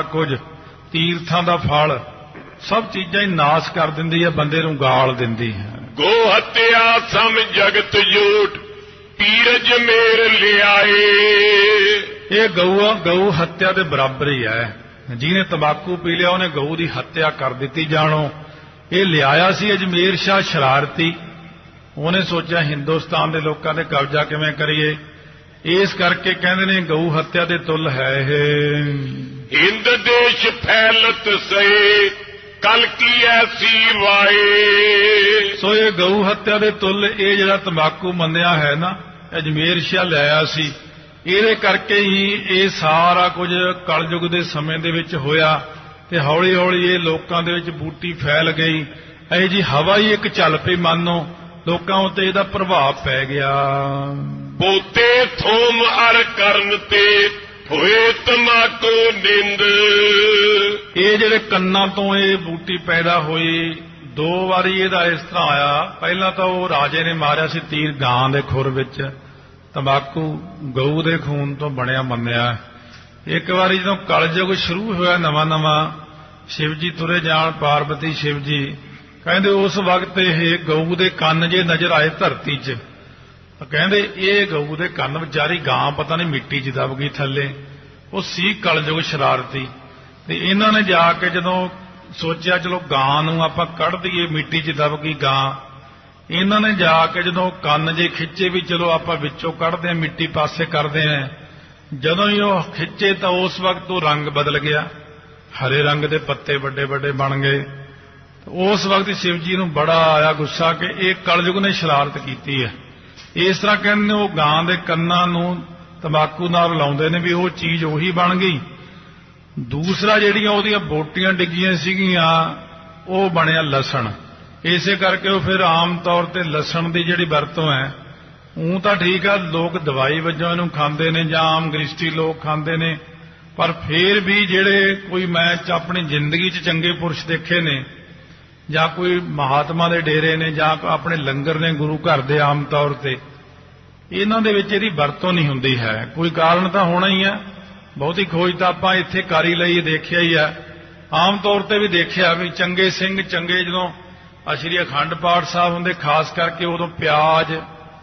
ਕੁਝ, ਤੀਰਥਾਂ ਦਾ ਫਲ, ਸਭ ਚੀਜ਼ਾਂ ਹੀ ਨਾਸ ਕਰ ਦਿੰਦੀ ਹੈ, ਬੰਦੇ ਨੂੰ ਗਾਲ ਦਿੰਦੀ ਹੈ। ਗੋ ਹੱਤਿਆ ਸਮ ਜਗਤ ਜੂਠ, ਪੀਰਜ ਮੇਰ ਲਿਆਏ। ਇਹ ਗਊ ਹੱਤਿਆ ਦੇ ਬਰਾਬਰ ਹੀ ਹੈ। ਜਿਹਨੇ ਤੰਬਾਕੂ ਪੀ ਲਿਆ ਉਹਨੇ ਗਊ ਦੀ ਹੱਤਿਆ ਕਰ ਦਿੱਤੀ ਜਾਣੋ। ਇਹ ਲਿਆਇਆ ਸੀ ਅਜਮੇਰ ਸ਼ਾਹ ਸ਼ਰਾਰਤੀ, ਉਹਨੇ ਸੋਚਿਆ ਹਿੰਦੁਸਤਾਨ ਦੇ ਲੋਕਾਂ ਤੇ ਕਬਜ਼ਾ ਕਿਵੇਂ ਕਰੀਏ, ਇਸ ਕਰਕੇ ਕਹਿੰਦੇ ਨੇ ਗਊ ਹੱਤਿਆ ਦੇ ਤੁੱਲ ਹੈ ਇਹ। ਹਿੰਦ ਦੇਸ਼ ਫੈਲਤ ਸਏ, ਕਲ ਕੀ ਐਸੀ ਵਾਏ। ਸੋ ਇਹ ਗਊ ਹੱਤਿਆ ਦੇ ਤੁੱਲ, ਇਹ ਜਿਹੜਾ ਤੰਬਾਕੂ ਮੰਨਿਆ ਹੈ ਨਾ, ਅਜਮੇਰ ਸ਼ਾਹ ਲਿਆਇਆ ਸੀ, ਇਹਦੇ ਕਰਕੇ ਹੀ ਇਹ ਸਾਰਾ ਕੁਝ ਕਲਯੁਗ ਦੇ ਸਮੇਂ ਦੇ ਵਿੱਚ ਹੋਇਆ ਤੇ ਹੌਲੀ ਹੌਲੀ ਇਹ ਲੋਕਾਂ ਦੇ ਵਿੱਚ ਬੂਟੀ ਫੈਲ ਗਈ। ਇਹ ਜੀ ਹਵਾ ਹੀ ਇੱਕ ਚੱਲ ਪਈ, ਮੰਨੋ ਲੋਕਾਂ ਉੱਤੇ ਇਹਦਾ ਪ੍ਰਭਾਵ ਪੈ ਗਿਆ। ਬੋਤੇ ਥੋਮ ਅਰ ਕਰਨ ਤੇ ਹੋਏ ਤਮਾਕੂ ਨਿੰਦ। ਇਹ ਜਿਹੜੇ ਕੰਨਾਂ ਤੋਂ ਇਹ ਬੂਟੀ ਪੈਦਾ ਹੋਈ, 2 ਵਾਰੀ ਇਹਦਾ ਇਸ ਤਰ੍ਹਾਂ ਆਇਆ। ਪਹਿਲਾਂ ਤਾਂ ਉਹ ਰਾਜੇ ਨੇ ਮਾਰਿਆ ਸੀ ਤੀਰ ਗਾਂ ਦੇ ਖੁਰ ਵਿੱਚ, ਤੰਬਾਕੂ ਗਊ ਦੇ ਖੂਨ ਤੋਂ ਬਣਿਆ ਮੰਨਿਆ। ਇੱਕ ਵਾਰੀ ਜਦੋਂ ਕਲਯੁਗ ਸ਼ੁਰੂ ਹੋਇਆ ਨਵਾਂ ਸ਼ਿਵ ਜੀ ਤੁਰੇ ਜਾਣ, ਪਾਰਵਤੀ ਸ਼ਿਵ ਜੀ ਕਹਿੰਦੇ ਉਸ ਵਕਤ ਇਹ ਗਊ ਦੇ ਕੰਨ ਜੇ ਨਜ਼ਰ ਆਏ ਧਰਤੀ 'ਚ, ਕਹਿੰਦੇ ਇਹ ਗਊ ਦੇ ਕੰਨ ਵਿਚਾਰੀ ਗਾਂ ਪਤਾ ਨਹੀਂ ਮਿੱਟੀ 'ਚ ਦਬ ਗਈ ਥੱਲੇ। ਉਹ ਸੀ ਕਲਯੁਗ ਸ਼ਰਾਰਤੀ, ਤੇ ਇਹਨਾਂ ਨੇ ਜਾ ਕੇ ਜਦੋਂ ਸੋਚਿਆ ਚਲੋ ਗਾਂ ਨੂੰ ਆਪਾਂ ਕੱਢ ਦਈਏ, ਮਿੱਟੀ 'ਚ ਦਬ ਗਈ ਗਾਂ, ਇਹਨਾਂ ਨੇ ਜਾ ਕੇ ਜਦੋਂ ਕੰਨ ਜੇ ਖਿੱਚੇ ਵੀ ਚਲੋ ਆਪਾਂ ਵਿੱਚੋਂ ਕੱਢਦੇ ਹਾਂ, ਮਿੱਟੀ ਪਾਸੇ ਕਰਦੇ ਹਾਂ, ਜਦੋਂ ਹੀ ਉਹ ਖਿੱਚੇ ਤਾਂ ਉਸ ਵਕਤ ਉਹ ਰੰਗ ਬਦਲ ਗਿਆ, ਹਰੇ ਰੰਗ ਦੇ ਪੱਤੇ ਵੱਡੇ ਵੱਡੇ ਬਣ ਗਏ। ਉਸ ਵਕਤ ਸ਼ਿਵ ਜੀ ਨੂੰ ਬੜਾ ਆਇਆ ਗੁੱਸਾ ਕਿ ਇਹ ਕਲਯੁਗ ਨੇ ਸ਼ਰਾਰਤ ਕੀਤੀ ਹੈ। ਇਸ ਤਰ੍ਹਾਂ ਕਹਿੰਦੇ ਉਹ ਗਾਂ ਦੇ ਕੰਨਾਂ ਨੂੰ ਤੰਬਾਕੂ ਨਾਲ ਲਾਉਂਦੇ ਨੇ ਵੀ ਉਹ ਚੀਜ਼ ਉਹੀ ਬਣ ਗਈ। ਦੂਸਰਾ ਜਿਹੜੀਆਂ ਉਹਦੀਆਂ ਬੋਟੀਆਂ ਡਿੱਗੀਆਂ ਸੀਗੀਆਂ ਉਹ ਬਣਿਆ ਲਸਣ। ਇਸੇ ਕਰਕੇ ਉਹ ਫਿਰ ਆਮ ਤੌਰ ਤੇ ਲਸਣ ਦੀ ਜਿਹੜੀ ਵਰਤੋਂ ਹੈ, ਉਹ ਤਾਂ ਠੀਕ ਆ ਲੋਕ ਦਵਾਈ ਵਜੋਂ ਇਹਨੂੰ ਖਾਂਦੇ ਨੇ ਜਾਂ ਆਮ ਗ੍ਰਿਸ਼ਟੀ ਲੋਕ ਖਾਂਦੇ ਨੇ, ਪਰ ਫਿਰ ਵੀ ਜਿਹੜੇ ਕੋਈ ਮੈਂ ਆਪਣੀ ਜ਼ਿੰਦਗੀ 'ਚ ਚੰਗੇ ਪੁਰਸ਼ ਦੇਖੇ ਨੇ ਜਾਂ ਕੋਈ ਮਹਾਤਮਾ ਦੇ ਡੇਰੇ ਨੇ ਜਾਂ ਆਪਣੇ ਲੰਗਰ ਨੇ ਗੁਰੂ ਘਰ ਦੇ, ਆਮ ਤੌਰ ਤੇ ਇਹਨਾਂ ਦੇ ਵਿੱਚ ਇਹਦੀ ਵਰਤੋਂ ਨਹੀਂ ਹੁੰਦੀ ਹੈ। ਕੋਈ ਕਾਰਨ ਤਾਂ ਹੋਣਾ ਹੀ ਹੈ, ਬਹੁਤੀ ਖੋਜ ਤਾਂ ਆਪਾਂ ਇੱਥੇ ਕਰ ਹੀ ਲਈ, ਦੇਖਿਆ ਹੀ ਹੈ। ਆਮ ਤੌਰ ਤੇ ਵੀ ਦੇਖਿਆ ਵੀ ਚੰਗੇ ਸਿੰਘ ਚੰਗੇ ਜਦੋਂ ਸ੍ਰੀ ਅਖੰਡ ਪਾਠ ਸਾਹਿਬ ਹੁੰਦੇ, ਖਾਸ ਕਰਕੇ ਉਦੋਂ ਪਿਆਜ਼,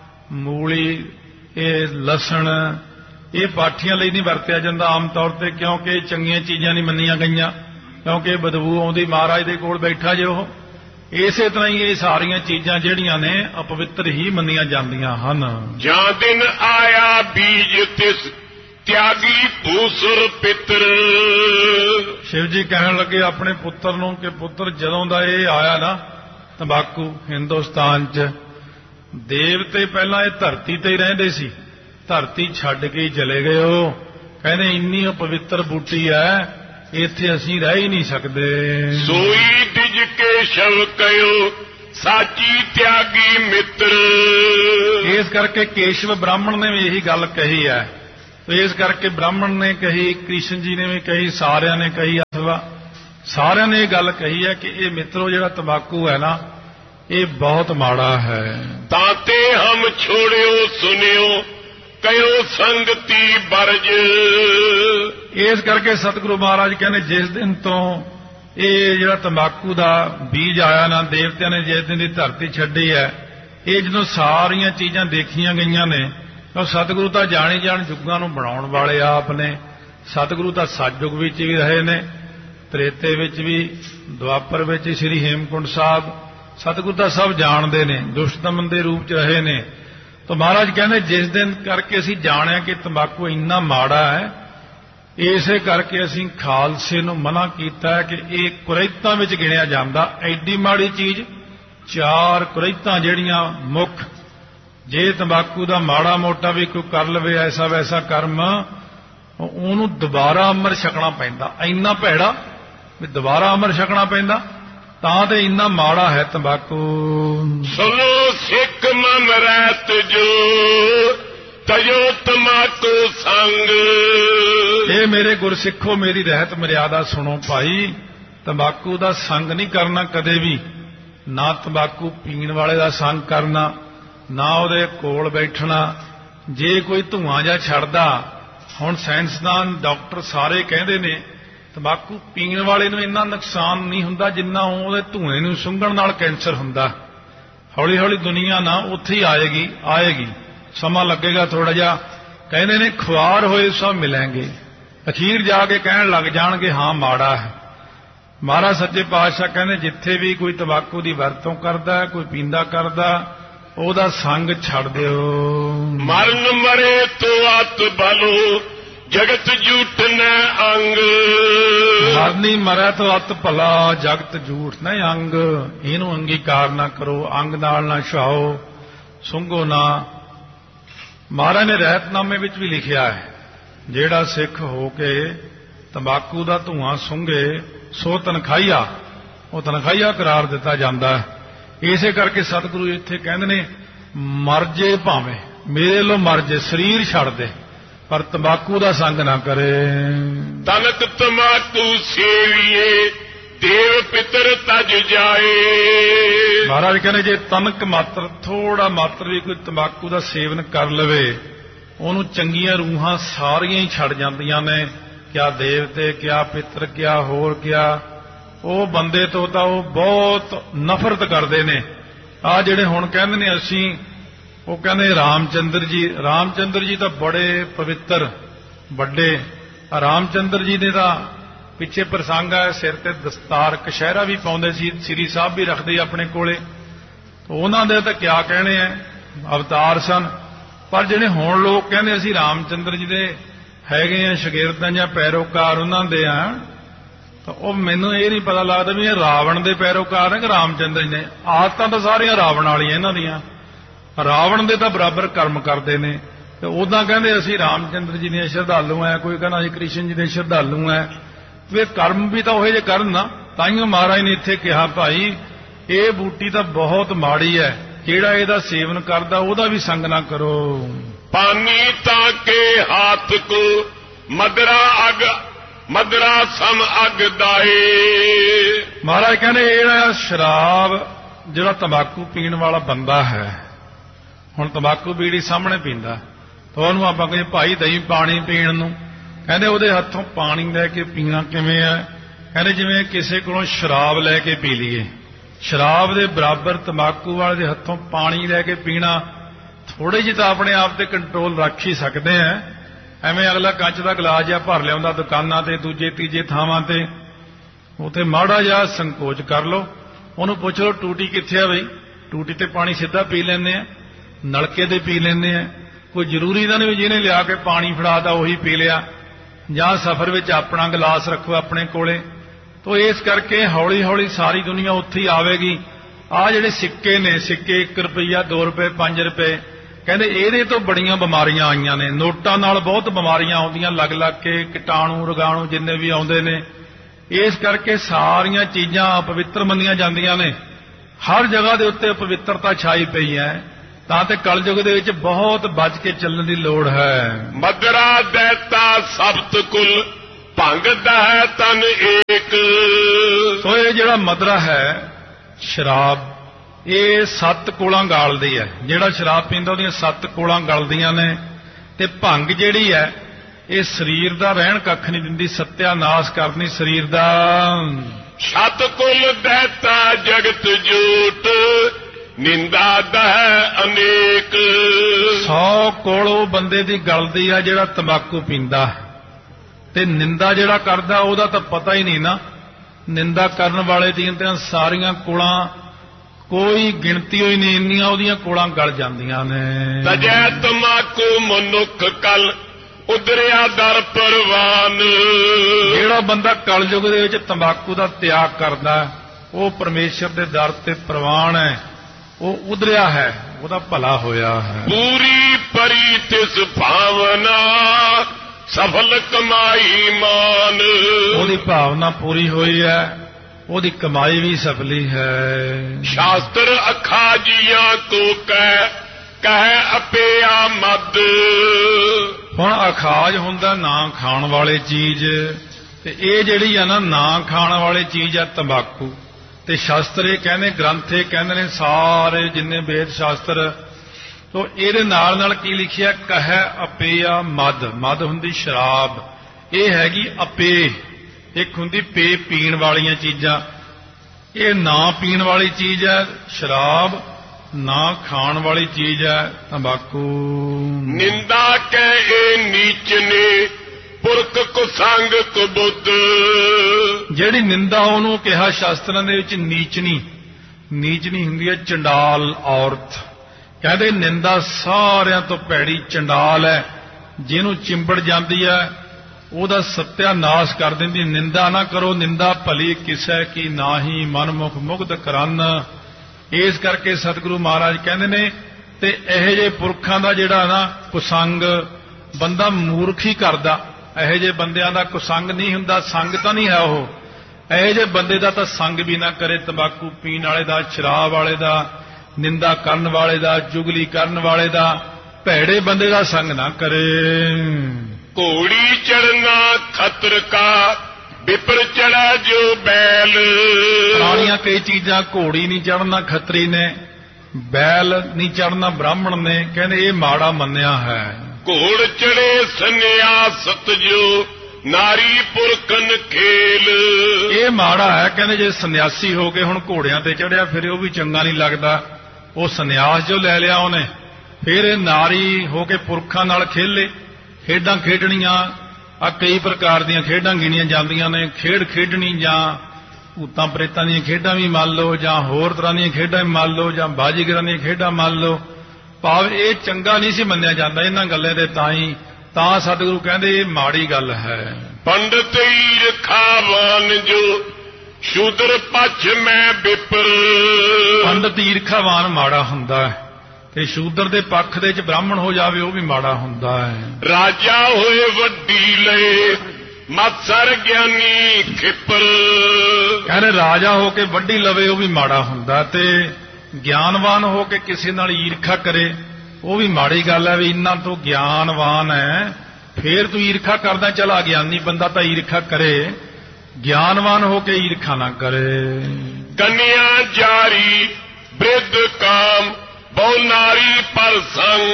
ਮੂਲੀ, ਇਹ ਲਸਣ, ਇਹ ਪਾਠੀਆਂ ਲਈ ਨਹੀਂ ਵਰਤਿਆ ਜਾਂਦਾ ਆਮ ਤੌਰ ਤੇ, ਕਿਉਂਕਿ ਇਹ ਚੰਗੀਆਂ ਚੀਜ਼ਾਂ ਨਹੀਂ ਮੰਨੀਆਂ ਗਈਆਂ, ਕਿਉਂਕਿ ਬਦਬੂ ਆਉਂਦੀ ਮਹਾਰਾਜ ਦੇ ਕੋਲ ਬੈਠਾ ਜੇ ਉਹ। ਇਸੇ ਤਰ੍ਹਾਂ ਹੀ ਇਹ ਸਾਰੀਆਂ ਚੀਜ਼ਾਂ ਜਿਹੜੀਆਂ ਨੇ ਅਪਵਿੱਤਰ ਹੀ ਮੰਨੀਆਂ ਜਾਂਦੀਆਂ ਹਨ। ਜਾਂ ਦਿਨ ਆਇਆ ਬੀਜ ਤਿਸ ਤਿਆਗੀ ਭੂਸੁਰ ਪਿੱਤਰ। ਸ਼ਿਵ ਜੀ ਕਹਿਣ ਲੱਗੇ ਆਪਣੇ ਪੁੱਤਰ ਨੂੰ ਕਿ ਪੁੱਤਰ ਜਦੋਂ ਦਾ ਇਹ ਆਇਆ ਨਾ ਤੰਬਾਕੂ ਹਿੰਦੁਸਤਾਨ 'ਚ, ਦੇਵਤੇ ਪਹਿਲਾਂ ਇਹ ਧਰਤੀ ਤੇ ਹੀ ਰਹਿੰਦੇ ਸੀ, ਧਰਤੀ ਛੱਡ ਕੇ ਹੀ ਚਲੇ ਗਏ। ਉਹ ਕਹਿੰਦੇ ਇੰਨੀ ਅਪਵਿੱਤਰ ਬੂਟੀ ਹੈ, ਇੱਥੇ ਅਸੀਂ ਰਹਿ ਹੀ ਨਹੀਂ ਸਕਦੇ। ਸੋਈ ਦਿਜ ਕੇ ਸ਼ਵ ਕਯੋ ਸਾਚੀ ਤਿਆਗੀ ਮਿੱਤਰ। ਇਸ ਕਰਕੇ ਕੇਸ਼ਵ ਬ੍ਰਾਹਮਣ ਨੇ ਵੀ ਇਹੀ ਗੱਲ ਕਹੀ ਹੈ। ਇਸ ਕਰਕੇ ਬ੍ਰਾਹਮਣ ਨੇ ਕਹੀ, ਕ੍ਰਿਸ਼ਨ ਜੀ ਨੇ ਵੀ ਕਹੀ, ਸਾਰਿਆਂ ਨੇ ਕਹੀ, ਅਥਵਾ ਸਾਰਿਆਂ ਨੇ ਇਹ ਗੱਲ ਕਹੀ ਹੈ ਕਿ ਇਹ ਮਿੱਤਰੋ ਜਿਹੜਾ ਤੰਬਾਕੂ ਹੈ ਨਾ, ਇਹ ਬਹੁਤ ਮਾੜਾ ਹੈ। ਤਾਤੇ ਹਮ ਛੋੜਿਓ ਸੁਨਿਓ ਕਯੋ ਸੰਗਤੀ ਬਰਜ। ਇਸ ਕਰਕੇ ਸਤਿਗੁਰੂ ਮਹਾਰਾਜ ਕਹਿੰਦੇ ਜਿਸ ਦਿਨ ਤੋਂ ਇਹ ਜਿਹੜਾ ਤੰਬਾਕੂ ਦਾ ਬੀਜ ਆਇਆ ਨਾ, ਦੇਵਤਿਆਂ ਨੇ ਜਿਸ ਦਿਨ ਦੀ ਧਰਤੀ ਛੱਡੀ ਹੈ, ਇਹ ਜਦੋਂ ਸਾਰੀਆਂ ਚੀਜ਼ਾਂ ਦੇਖੀਆਂ ਗਈਆਂ ਨੇ, ਉਹ ਸਤਿਗੁਰੂ ਤਾਂ ਜਾਣੀ ਜਾਣ ਯੁੱਗਾਂ ਨੂੰ ਬਣਾਉਣ ਵਾਲੇ ਆਪ ਨੇ। ਸਤਿਗੁਰੂ ਤਾਂ ਸਤਿਯੁਗ ਵਿੱਚ ਵੀ ਰਹੇ ਨੇ, ਤ੍ਰੇਤੇ ਵਿੱਚ ਵੀ, ਦੁਆਪਰ ਵਿੱਚ ਸ੍ਰੀ ਹੇਮਕੁੰਟ ਸਾਹਿਬ, ਸਤਿਗੁਰੂ ਤਾਂ ਸਭ ਜਾਣਦੇ ਨੇ, ਦੁਸ਼ਟ ਦਮਨ ਦੇ ਰੂਪ 'ਚ ਰਹੇ ਨੇ। ਤਾਂ ਮਹਾਰਾਜ ਕਹਿੰਦੇ ਜਿਸ ਦਿਨ ਕਰਕੇ ਅਸੀਂ ਜਾਣਿਆ ਕਿ ਤੰਬਾਕੂ ਇੰਨਾ ਮਾੜਾ ਹੈ, ਇਸੇ ਕਰਕੇ ਅਸੀਂ ਖਾਲਸੇ ਨੂੰ ਮਨਾ ਕੀਤਾ ਹੈ ਕਿ ਇਹ ਕੁਰੈਤਾਂ ਵਿੱਚ ਗਿਣਿਆ ਜਾਂਦਾ। ਐਡੀ ਮਾੜੀ ਚੀਜ਼, 4 ਕੁਰੈਤਾਂ ਜਿਹੜੀਆਂ ਮੁੱਖ, ਜੇ ਤੰਬਾਕੂ ਦਾ ਮਾੜਾ ਮੋਟਾ ਵੀ ਕੋਈ ਕਰ ਲਵੇ ਐਸਾ ਵੈਸਾ ਕਰਮ, ਉਹਨੂੰ ਦੁਬਾਰਾ ਅੰਮ੍ਰਿਤ ਛਕਣਾ ਪੈਂਦਾ। ਇੰਨਾ ਭੈੜਾ ਵੀ ਦੁਬਾਰਾ ਅੰਮ੍ਰਿਤ ਛਕਣਾ ਪੈਂਦਾ, ਤਾਂ ਤੇ ਇੰਨਾ ਮਾੜਾ ਹੈ ਤੰਬਾਕੂ। ਸੁਨੋ ਸਿੱਖ ਮਨ ਰਹਿਤ ਜੋ ਤਜੋ ਤੰਬਾਕੂ ਸੰਗ। ਇਹ ਮੇਰੇ ਗੁਰਸਿੱਖੋ ਮੇਰੀ ਰਹਿਤ ਮਰਿਆਦਾ ਸੁਣੋ ਭਾਈ, ਤੰਬਾਕੂ ਦਾ ਸੰਗ ਨਹੀਂ ਕਰਨਾ ਕਦੇ ਵੀ, ਨਾ ਤੰਬਾਕੂ ਪੀਣ ਵਾਲੇ ਦਾ ਸੰਗ ਕਰਨਾ, ਨਾ ਉਹਦੇ ਕੋਲ ਬੈਠਣਾ। ਜੇ ਕੋਈ ਧੂਆਂ ਜਾਂ ਛੱਡਦਾ, ਹੁਣ ਸਾਇੰਸਦਾਨ ਡਾਕਟਰ ਸਾਰੇ ਕਹਿੰਦੇ ਨੇ ਤੰਬਾਕੂ ਪੀਣ ਵਾਲੇ ਨੂੰ ਇੰਨਾ ਨੁਕਸਾਨ ਨਹੀਂ ਹੁੰਦਾ ਜਿੰਨਾ ਉਹਦੇ ਧੂਏ ਨੂੰ ਸੁੰਘਣ ਨਾਲ ਕੈਂਸਰ ਹੁੰਦਾ। ਹੌਲੀ ਹੌਲੀ ਦੁਨੀਆ ਨਾ ਉੱਥੇ ਹੀ ਆਏਗੀ, ਸਮਾਂ ਲੱਗੇਗਾ ਥੋੜਾ ਜਿਹਾ। ਕਹਿੰਦੇ ਨੇ ਖੁਆਰ ਹੋਏ ਸਭ ਮਿਲਣਗੇ, ਅਖੀਰ ਜਾ ਕੇ ਕਹਿਣ ਲੱਗ ਜਾਣਗੇ ਹਾਂ ਮਾੜਾ ਹੈ। ਮਹਾਰਾਜ ਸੱਚੇ ਪਾਤਸ਼ਾਹ ਕਹਿੰਦੇ ਜਿੱਥੇ ਵੀ ਕੋਈ ਤੰਬਾਕੂ ਦੀ ਵਰਤੋਂ ਕਰਦਾ, ਕੋਈ ਪੀਂਦਾ ਕਰਦਾ, ਉਹਦਾ ਸੰਗ ਛੱਡ ਦਿਓ। ਮਰਨ ਮਰੇ ਤੋ ਅਤ ਬਲੋ ਜਗਤ ਝੂਠ ਨ ਅੰਗ। ਮਰਨੀ ਮਰੈ ਤੋ ਅਤ ਭਲਾ ਜਗਤ ਝੂਠ ਨ ਅੰਗ। ਇਹਨੂੰ ਅੰਗੀਕਾਰ ਨਾ ਕਰੋ, ਅੰਗ ਨਾਲ ਨਾ ਛਾਓ, ਸੁੰਘੋ ਨਾ। ਮਹਾਰਾਜ ਨੇ ਰਹਿਤਨਾਮੇ ਵਿੱਚ ਵੀ ਲਿਖਿਆ ਹੈ ਜਿਹੜਾ ਸਿੱਖ ਹੋ ਕੇ ਤੰਬਾਕੂ ਦਾ ਧੂੰਆਂ ਸੁੰਘੇ ਸੋ ਤਨਖਾਹੀਆ, ਉਹ ਤਨਖਾਹੀਆ ਕਰਾਰ ਦਿੱਤਾ ਜਾਂਦਾ ਹੈ। ਇਸੇ ਕਰਕੇ ਸਤਿਗੁਰੂ ਇੱਥੇ ਕਹਿੰਦੇ ਨੇ ਮਰ ਜੇ ਭਾਵੇਂ, ਮੇਰੇ ਲੋ ਮਰ ਜੇ, ਸਰੀਰ ਛੱਡ ਦੇ, ਪਰ ਤੰਬਾਕੂ ਦਾ ਸੰਗ ਨਾ ਕਰੇ। ਤਨਕ ਤੰਬਾਕੂ ਸੇਵੀਏ ਦੇਵ ਪਿਤਰ ਤਜ ਜਾਏ। ਮਹਾਰਾਜ ਕਹਿੰਦੇ ਜੇ ਤਨਕ ਮਾਤਰ, ਥੋੜਾ ਮਾਤਰ ਵੀ ਕੋਈ ਤੰਬਾਕੂ ਦਾ ਸੇਵਨ ਕਰ ਲਵੇ, ਉਹਨੂੰ ਚੰਗੀਆਂ ਰੂਹਾਂ ਸਾਰੀਆਂ ਹੀ ਛੱਡ ਜਾਂਦੀਆਂ ਨੇ। ਕਿਆ ਦੇਵਤੇ, ਕਿਆ ਪਿਤਰ, ਕਿਆ ਹੋਰ ਕਿਆ। ਉਹ ਬੰਦੇ ਤੋਂ ਤਾਂ ਉਹ ਬਹੁਤ ਨਫ਼ਰਤ ਕਰਦੇ ਨੇ। ਆ ਜਿਹੜੇ ਹੁਣ ਕਹਿੰਦੇ ਨੇ ਅਸੀਂ, ਉਹ ਕਹਿੰਦੇ ਰਾਮਚੰਦਰ ਜੀ ਤਾਂ ਬੜੇ ਪਵਿੱਤਰ ਵੱਡੇ। ਰਾਮਚੰਦਰ ਜੀ ਨੇ ਤਾਂ ਪਿੱਛੇ ਪ੍ਰਸੰਗ ਹੈ, ਸਿਰ ਤੇ ਦਸਤਾਰ ਕਸ਼ਹਿਰਾ ਵੀ ਪਾਉਂਦੇ ਸੀ, ਸ੍ਰੀ ਸਾਹਿਬ ਵੀ ਰੱਖਦੇ ਆਪਣੇ ਕੋਲੇ। ਉਹਨਾਂ ਦੇ ਤਾਂ ਕਿਆ ਕਹਿਣੇ ਐ, ਅਵਤਾਰ ਸਨ। ਪਰ ਜਿਹੜੇ ਹੁਣ ਲੋਕ ਕਹਿੰਦੇ ਅਸੀਂ ਰਾਮਚੰਦਰ ਜੀ ਦੇ ਹੈਗੇ ਆ ਸ਼ਾਗਿਰਦਾਂ ਜਾਂ ਪੈਰੋਕਾਰ ਉਹਨਾਂ ਦੇ ਆ, ਤਾਂ ਉਹ ਮੈਨੂੰ ਇਹ ਨਹੀਂ ਪਤਾ ਲੱਗਦਾ ਵੀ ਇਹ ਰਾਵਣ ਦੇ ਪੈਰੋਕਾਰ ਹੈ ਕਿ ਰਾਮਚੰਦਰ ਜੀ ਨੇ। ਆਦਤਾਂ ਤਾਂ ਸਾਰੀਆਂ ਰਾਵਣ ਵਾਲੀਆਂ ਇਹਨਾਂ ਦੀਆਂ, ਰਾਵਣ ਦੇ ਤਾਂ ਬਰਾਬਰ ਕਰਮ ਕਰਦੇ ਨੇ। ਤੇ ਉਦਾਂ ਕਹਿੰਦੇ ਅਸੀਂ ਰਾਮਚੰਦਰ ਜੀ ਦੇ ਸ਼ਰਧਾਲੂ ਆ, ਕੋਈ ਕਹਿੰਦਾ ਅਸੀਂ ਕ੍ਰਿਸ਼ਨ ਜੀ ਦੇ ਸ਼ਰਧਾਲੂ ਆ। ਵੀ ਕਰਮ ਵੀ ਤਾਂ ਉਹੋ ਜਿਹੇ ਕਰਨ ਨਾ। ਤਾਈਓ ਮਹਾਰਾਜ ਨੇ ਇੱਥੇ ਕਿਹਾ ਭਾਈ ਇਹ ਬੂਟੀ ਤਾਂ ਬਹੁਤ ਮਾੜੀ ਹੈ, ਜਿਹੜਾ ਇਹਦਾ ਸੇਵਨ ਕਰਦਾ ਉਹਦਾ ਵੀ ਸੰਗ ਨਾ ਕਰੋ। ਪਾਨੀ ਤਾਂ ਕੇ ਹੱਥ ਕੋ ਮਦਰਾ ਸਮ ਅਗ ਦਾਏ। ਮਹਾਰਾਜ ਕਹਿੰਦੇ ਇਹਦਾ ਸ਼ਰਾਬ, ਜਿਹੜਾ ਤੰਬਾਕੂ ਪੀਣ ਵਾਲਾ ਬੰਦਾ ਹੈ, ਹੁਣ ਤੰਬਾਕੂ ਬੀੜੀ ਸਾਹਮਣੇ ਪੀਂਦਾ, ਤਾਂ ਉਹਨੂੰ ਆਪਾਂ ਕਹਿੰਦੇ ਭਾਈ ਦਹੀਂ ਪਾਣੀ ਪੀਣ ਨੂੰ, ਕਹਿੰਦੇ ਉਹਦੇ ਹੱਥੋਂ ਪਾਣੀ ਲੈ ਕੇ ਪੀਣਾ ਕਿਵੇਂ ਹੈ? ਕਹਿੰਦੇ ਜਿਵੇਂ ਕਿਸੇ ਕੋਲੋਂ ਸ਼ਰਾਬ ਲੈ ਕੇ ਪੀ ਲਈਏ, ਸ਼ਰਾਬ ਦੇ ਬਰਾਬਰ ਤੰਬਾਕੂ ਵਾਲੇ ਦੇ ਹੱਥੋਂ ਪਾਣੀ ਲੈ ਕੇ ਪੀਣਾ। ਥੋੜੇ ਜਿਹੀ ਤਾਂ ਆਪਣੇ ਆਪ ਤੇ ਕੰਟਰੋਲ ਰੱਖ ਹੀ ਸਕਦੇ ਆ। ਐਵੇਂ ਅਗਲਾ ਕੱਚ ਦਾ ਗਲਾਸ ਜਿਹਾ ਭਰ ਲਿਆਉਂਦਾ ਦੁਕਾਨਾਂ ਤੇ, ਦੂਜੇ ਤੀਜੇ ਥਾਵਾਂ ਤੇ, ਉੱਥੇ ਮਾੜਾ ਜਿਹਾ ਸੰਕੋਚ ਕਰ ਲਓ, ਉਹਨੂੰ ਪੁੱਛ ਲਓ ਟੂਟੀ ਕਿੱਥੇ ਆ ਬਈ। ਟੂਟੀ ਤੇ ਪਾਣੀ ਸਿੱਧਾ ਪੀ ਲੈਂਦੇ ਆ, ਨਲਕੇ ਤੇ ਪੀ ਲੈਂਦੇ ਆ। ਕੋਈ ਜ਼ਰੂਰੀ ਤਾਂ ਨਹੀਂ ਜਿਹਨੇ ਲਿਆ ਕੇ ਪਾਣੀ ਫੜਾਤਾ ਉਹੀ ਪੀ ਲਿਆ, ਜਾਂ ਸਫ਼ਰ ਵਿੱਚ ਆਪਣਾ ਗਲਾਸ ਰੱਖੋ ਆਪਣੇ ਕੋਲੇ। ਤੋ ਇਸ ਕਰਕੇ ਹੌਲੀ ਹੌਲੀ ਸਾਰੀ ਦੁਨੀਆ ਉੱਥੇ ਹੀ ਆਵੇਗੀ। ਆਹ ਜਿਹੜੇ ਸਿੱਕੇ ਨੇ, ਸਿੱਕੇ 1 ਰੁਪਈਆ 2 ਰੁਪਏ 5 ਰੁਪਏ, ਕਹਿੰਦੇ ਇਹਦੇ ਤੋਂ ਬੜੀਆਂ ਬਿਮਾਰੀਆਂ ਆਈਆਂ ਨੇ। ਨੋਟਾਂ ਨਾਲ ਬਹੁਤ ਬਿਮਾਰੀਆਂ ਆਉਂਦੀਆਂ ਲੱਗ ਲੱਗ ਕੇ, ਕੀਟਾਣੂ ਰੋਗਾਣੂ ਜਿੰਨੇ ਵੀ ਆਉਂਦੇ ਨੇ। ਇਸ ਕਰਕੇ ਸਾਰੀਆਂ ਚੀਜ਼ਾਂ ਅਪਵਿੱਤਰ ਮੰਨੀਆਂ ਜਾਂਦੀਆਂ ਨੇ। ਹਰ ਜਗ੍ਹਾ ਦੇ ਉੱਤੇ ਅਪਵਿੱਤਰਤਾ ਛਾਈ ਪਈ ਹੈ। ਤਾਂ ਤੇ ਕਲਯੁਗ ਦੇ ਵਿੱਚ ਬਹੁਤ ਬਚ ਕੇ ਚੱਲਣ ਦੀ ਲੋੜ ਹੈ। ਮਦਰਾ ਦੇਤਾ ਸਬਤ ਕੁਲ ਭੰਗਦਾ ਹੈ ਤਨ ਏਕ। ਸੋ ਇਹ ਜਿਹੜਾ ਮਦਰਾ ਹੈ, ਸ਼ਰਾਬ, ਇਹ 7 ਕੋਲਾਂ ਗਾਲਦੀ ਹੈ। ਜਿਹੜਾ ਸ਼ਰਾਬ ਪੀਂਦਾ ਉਹਦੀਆਂ 7 ਕੋਲਾਂ ਗਲਦੀਆਂ ਨੇ। ਤੇ ਭੰਗ ਜਿਹੜੀ ਹੈ ਇਹ ਸਰੀਰ ਦਾ ਰਹਿਣ ਕੱਖ ਨਹੀਂ ਦਿੰਦੀ, ਸਤਿਆਨਾਸ਼ ਕਰਨੀ ਸਰੀਰ ਦਾ। ਸਤ ਕੁਲ ਦੇਤਾ ਜਗਤ ਜੂਟ ਨਿੰਦਾ ਦਹਿ ਅਨੇਕ। 100 ਕੋਲ ਉਹ ਬੰਦੇ ਦੀ ਗਲਦੀ ਆ ਜਿਹੜਾ ਤੰਬਾਕੂ ਪੀਂਦਾ, ਤੇ ਨਿੰਦਾ ਜਿਹੜਾ ਕਰਦਾ ਉਹਦਾ ਤਾਂ ਪਤਾ ਹੀ ਨਹੀਂ ਨਾ। ਨਿੰਦਾ ਕਰਨ ਵਾਲੇ ਦੀਆਂ ਤਾਂ ਸਾਰੀਆਂ ਕੋਲਾਂ ਕੋਈ ਗਿਣਤੀ ਹੋਈ ਨਹੀਂ, ਇੰਨੀਆਂ ਉਹਦੀਆਂ ਕੋਲਾਂ ਗਲ ਜਾਂਦੀਆਂ ਨੇ। ਤਜੈ ਤੰਬਾਕੂ ਮਨੁੱਖ ਕਲ ਉਦਰਿਆ ਦਰ ਪਰਵਾਨ। ਜਿਹੜਾ ਬੰਦਾ ਕਲਯੁਗ ਦੇ ਵਿੱਚ ਤੰਬਾਕੂ ਦਾ ਤਿਆਗ ਕਰਦਾ, ਉਹ ਪਰਮੇਸ਼ਰ ਦੇ ਦਰ ਤੇ ਪ੍ਰਵਾਨ ਹੈ, ਉਹ ਉਦਰਿਆ ਹੈ, ਉਹਦਾ ਭਲਾ ਹੋਇਆ ਹੈ। ਪੂਰੀ ਪਰੀ ਤਿਸ ਭਾਵਨਾ ਸਫਲ ਕਮਾਈ ਮਾਨ। ਉਹਦੀ ਭਾਵਨਾ ਪੂਰੀ ਹੋਈ ਹੈ, ਉਹਦੀ ਕਮਾਈ ਵੀ ਸਫਲੀ ਹੈ। ਸ਼ਾਸਤਰ ਅਖਾ ਜੀਆਂ ਕੋ ਕਹਿ ਅਪਿਆ ਮਦ। ਹੁਣ ਅਖਾਜ ਹੁੰਦਾ ਨਾ ਖਾਣ ਵਾਲੇ ਚੀਜ਼, ਤੇ ਇਹ ਜਿਹੜੀ ਆ ਨਾ ਖਾਣ ਵਾਲੀ ਚੀਜ਼ ਆ ਤੰਬਾਕੂ। ਤੇ ਸ਼ਾਸਤਰ ਇਹ ਕਹਿੰਦੇ, ਗ੍ਰੰਥ ਇਹ ਕਹਿੰਦੇ ਨੇ ਸਾਰੇ ਜਿੰਨੇ ਵੇਦ ਸ਼ਾਸਤਰ। ਤੋ ਇਹਦੇ ਨਾਲ ਨਾਲ ਕੀ ਲਿਖਿਆ? ਕਹਿ ਅਪੇਆ ਮਦ। ਮਦ ਹੁੰਦੀ ਸ਼ਰਾਬ, ਇਹ ਹੈਗੀ ਅਪੇ। ਇੱਕ ਹੁੰਦੀ ਪੀਣ ਵਾਲੀਆਂ ਚੀਜ਼ਾਂ। ਇਹ ਨਾ ਪੀਣ ਵਾਲੀ ਚੀਜ਼ ਹੈ ਸ਼ਰਾਬ, ਨਾ ਖਾਣ ਵਾਲੀ ਚੀਜ਼ ਹੈ ਤੰਬਾਕੂ। ਨਿੰਦਾ ਕਹੇ ਨੀਚ ਨੇ ਪੁਰਖ ਕੁਸੰਗ ਕੁਬੁੱਧ। ਜਿਹੜੀ ਨਿੰਦਾ ਉਹਨੂੰ ਕਿਹਾ ਸ਼ਾਸਤਰਾਂ ਦੇ ਵਿੱਚ ਨੀਚਨੀ। ਨੀਚਨੀ ਹੁੰਦੀ ਹੈ ਚੰਡਾਲ ਔਰਤ। ਕਹਿੰਦੇ ਨਿੰਦਾ ਸਾਰਿਆਂ ਤੋਂ ਭੈੜੀ ਚੰਡਾਲ ਹੈ, ਜਿਹਨੂੰ ਚਿੰਬੜ ਜਾਂਦੀ ਹੈ ਉਹਦਾ ਸਤਿਆਨਾਸ਼ ਕਰ ਦਿੰਦੀ। ਨਿੰਦਾ ਨਾ ਕਰੋ, ਨਿੰਦਾ ਭਲੀ ਕਿਸੈ ਕੀ ਨਾਹੀ ਮਨਮੁਖ ਮੁਗਧ ਕਰਨ। ਇਸ ਕਰਕੇ ਸਤਿਗੁਰੂ ਮਹਾਰਾਜ ਕਹਿੰਦੇ ਨੇ ਤੇ ਇਹੋ ਜਿਹੇ ਪੁਰਖਾਂ ਦਾ ਜਿਹੜਾ ਨਾ ਕੁਸੰਗ ਬੰਦਾ ਮੂਰਖ ਹੀ ਕਰਦਾ। ਇਹੋ ਜਿਹੇ ਬੰਦਿਆਂ ਦਾ ਕੁਸੰਗ ਨਹੀਂ ਹੁੰਦਾ, ਸੰਗ ਤਾਂ ਨਹੀਂ ਹੈ ਉਹ। ਇਹੋ ਜਿਹੇ ਬੰਦੇ ਦਾ ਤਾਂ ਸੰਗ ਵੀ ਨਾ ਕਰੇ, ਤੰਬਾਕੂ ਪੀਣ ਵਾਲੇ ਦਾ, ਸ਼ਰਾਬ ਵਾਲੇ ਦਾ, ਨਿੰਦਾ ਕਰਨ ਵਾਲੇ ਦਾ, ਚੁਗਲੀ ਕਰਨ ਵਾਲੇ ਦਾ, ਭੈੜੇ ਬੰਦੇ ਦਾ ਸੰਗ ਨਾ ਕਰੇ। ਘੋੜੀ ਚੜਨਾ ਖਤਰ ਕਾ ਵਿਪਰ ਚੜਾ ਜੋ ਬੈਲ। ਪੁਰਾਣੀਆਂ ਕਈ ਚੀਜ਼ਾਂ, ਘੋੜੀ ਨਹੀਂ ਚੜਨਾ ਖੱਤਰੀ ਨੇ, ਬੈਲ ਨਹੀਂ ਚੜਨਾ ਬ੍ਰਾਹਮਣ ਨੇ, ਕਹਿੰਦੇ ਇਹ ਮਾੜਾ ਮੰਨਿਆ ਹੈ। ਘੋੜ ਚੜੇ ਸੰਨਿਆਸਤ ਜੋ ਨਾਰੀ ਪੁਰਖਨ ਖੇਲ। ਇਹ ਮਾੜਾ ਹੈ, ਕਹਿੰਦੇ ਜੇ ਸੰਨਿਆਸੀ ਹੋ ਕੇ ਹੁਣ ਘੋੜਿਆਂ ਤੇ ਚੜਿਆ ਫਿਰ ਉਹ ਵੀ ਚੰਗਾ ਨਹੀਂ ਲੱਗਦਾ। ਉਹ ਸੰਨਿਆਸ ਜੋ ਲੈ ਲਿਆ ਉਹਨੇ, ਫਿਰ ਇਹ ਨਾਰੀ ਹੋ ਕੇ ਪੁਰਖਾਂ ਨਾਲ ਖੇਲੇ। ਖੇਡਾਂ ਖੇਡਣੀਆਂ ਆ ਕਈ ਪ੍ਰਕਾਰ ਦੀਆਂ ਖੇਡਾਂ ਗਿਣੀਆਂ ਜਾਂਦੀਆਂ ਨੇ। ਖੇਡ ਖੇਡਣੀ ਜਾਂ ਭੂਤਾਂ ਪ੍ਰੇਤਾਂ ਦੀਆਂ ਖੇਡਾਂ ਵੀ ਮੰਨ ਲਓ, ਜਾਂ ਹੋਰ ਤਰ੍ਹਾਂ ਦੀਆਂ ਖੇਡਾਂ ਵੀ ਮੰਨ ਲਓ, ਜਾਂ ਬਾਜੀਗਰਾਂ ਦੀਆਂ ਖੇਡਾਂ ਮੰਨ ਲਓ। ਭਾਵ ਇਹ ਚੰਗਾ ਨਹੀਂ ਸੀ ਮੰਨਿਆ ਜਾਂਦਾ ਇਹਨਾਂ ਗੱਲਾਂ ਦੇ। ਤਾਂ ਸਤਿਗੁਰੂ ਕਹਿੰਦੇ ਇਹ ਮਾੜੀ ਗੱਲ ਹੈ। ਪੰਡਤ ਈਰਖਾਵਾਨ ਜੋ ਸ਼ੂਦਰ ਪਛ ਮੈਂ ਵਿਪਰ। ਪੰਡਤ ਈਰਖਾਵਾਨ ਮਾੜਾ ਹੁੰਦਾ ਹੈ, ਤੇ ਸ਼ੂਦਰ ਦੇ ਪੱਖ ਦੇ ਵਿੱਚ ਬ੍ਰਾਹਮਣ ਹੋ ਜਾਵੇ ਉਹ ਵੀ ਮਾੜਾ ਹੁੰਦਾ ਹੈ। ਰਾਜਾ ਹੋਏ ਵੱਡੀ ਲਏ ਮਤਸਰ ਗਿਆਨੀ ਖਿਪਰ। ਕਹਿੰਦੇ ਰਾਜਾ ਹੋ ਕੇ ਵੱਡੀ ਲਵੇ ਉਹ ਵੀ ਮਾੜਾ ਹੁੰਦਾ, ਤੇ ਗਿਆਨਵਾਨ ਹੋ ਕੇ ਕਿਸੇ ਨਾਲ ਈਰਖਾ ਕਰੇ ਉਹ ਵੀ ਮਾੜੀ ਗੱਲ ਹੈ। ਵੀ ਇਹਨਾਂ ਤੋਂ ਗਿਆਨਵਾਨ ਹੈ ਫੇਰ ਤੂੰ ਈਰਖਾ ਕਰਦਾ, ਚਲਾ ਗਿਆਨੀ ਬੰਦਾ ਤਾਂ ਈਰਖਾ ਕਰੇ, ਗਿਆਨਵਾਨ ਹੋ ਕੇ ਈਰਖਾ ਨਾ ਕਰੇ। ਕੰਨਿਆ ਜਾਰੀ ਬ੍ਰਿਧ ਕਾਮ ਬਹੁ ਨਾਰੀ ਪਰ ਸੰਗ।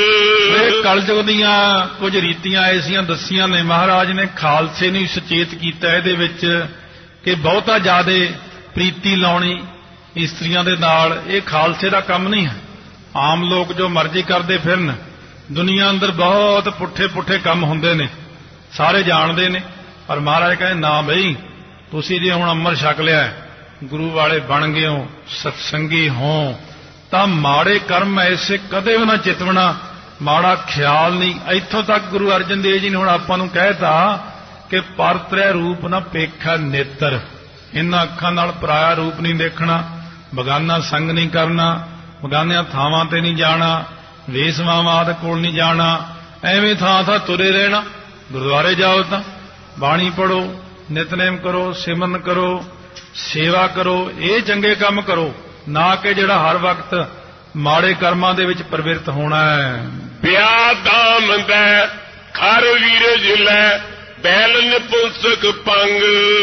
ਇਹ ਕਲਯੁਗ ਦੀਆਂ ਕੁਝ ਰੀਤੀਆਂ ਐਸੀਆਂ ਦੱਸੀਆਂ ਨੇ ਮਹਾਰਾਜ ਨੇ, ਖਾਲਸੇ ਨੂੰ ਸੁਚੇਤ ਕੀਤਾ ਇਹਦੇ ਵਿੱਚ ਕਿ ਬਹੁਤਾ ਜ਼ਿਆਦਾ ਪ੍ਰੀਤੀ ਲਾਉਣੀ ਇਸਤਰੀਆਂ ਦੇ ਨਾਲ ਇਹ ਖਾਲਸੇ ਦਾ ਕੰਮ ਨਹੀਂ ਹੈ। ਆਮ ਲੋਕ ਜੋ ਮਰਜ਼ੀ ਕਰਦੇ ਫਿਰਨ, ਦੁਨੀਆ ਅੰਦਰ ਬਹੁਤ ਪੁੱਠੇ ਪੁੱਠੇ ਕੰਮ ਹੁੰਦੇ ਨੇ, ਸਾਰੇ ਜਾਣਦੇ ਨੇ। ਪਰ ਮਹਾਰਾਜ ਕਹਿੰਦੇ ਨਾ ਬਈ, ਤੁਸੀਂ ਜੇ ਹੁਣ ਅੰਮ੍ਰਿਤ ਛਕ ਲਿਆ, ਗੁਰੂ ਵਾਲੇ ਬਣ ਗਏ ਹੋ, ਸਤਸੰਗੀ ਹੋ, ਤਾਂ ਮਾੜੇ ਕਰਮ ਐਸੇ ਕਦੇ ਵੀ ਨਾ ਚਿਤਵਣਾ, ਮਾੜਾ ਖਿਆਲ ਨਹੀਂ। ਇੱਥੋਂ ਤੱਕ ਗੁਰੂ ਅਰਜਨ ਦੇਵ ਜੀ ਨੇ ਹੁਣ ਆਪਾਂ ਨੂੰ ਕਹਿਤਾ ਕਿ ਪਰਤ੍ਰੈ ਰੂਪ ਨਾ ਪੇਖਾ ਨੇਤਰ। ਇਹਨਾਂ ਅੱਖਾਂ ਨਾਲ ਪਰਾਇਆ ਰੂਪ ਨਹੀਂ ਦੇਖਣਾ, ਬਗਾਨਾ ਸੰਗ ਨਹੀਂ ਕਰਨਾ, ਬਗਾਨਿਆਂ ਥਾਵਾਂ ਤੇ ਨਹੀਂ ਜਾਣਾ, ਵੇਸਵਾਵਾਂ ਆਦਿ ਕੋਲ ਨਹੀਂ ਜਾਣਾ, ਐਵੇਂ ਥਾਂ ਥਾਂ ਤੁਰੇ ਰਹਿਣਾ। ਗੁਰਦੁਆਰੇ ਜਾਓ ਤਾਂ ਬਾਣੀ ਪੜੋ, ਨਿਤਨੇਮ ਕਰੋ, ਸਿਮਰਨ ਕਰੋ, ਸੇਵਾ ਕਰੋ, ਇਹ ਚੰਗੇ ਕੰਮ ਕਰੋ, ਨਾ ਕਿ ਜਿਹੜਾ ਹਰ ਵਕਤ ਮਾੜੇ ਕਰਮਾਂ ਦੇ ਵਿੱਚ ਪ੍ਰਵਿਰਤ ਹੋਣਾ ਹੈ। ਵਿਆਹ ਦਾਮ ਦੈ ਖਰ ਵੀਰਜ ਲੈ ਬੈਲ ਨਿਪੁੰਸਕ ਪੰਗ।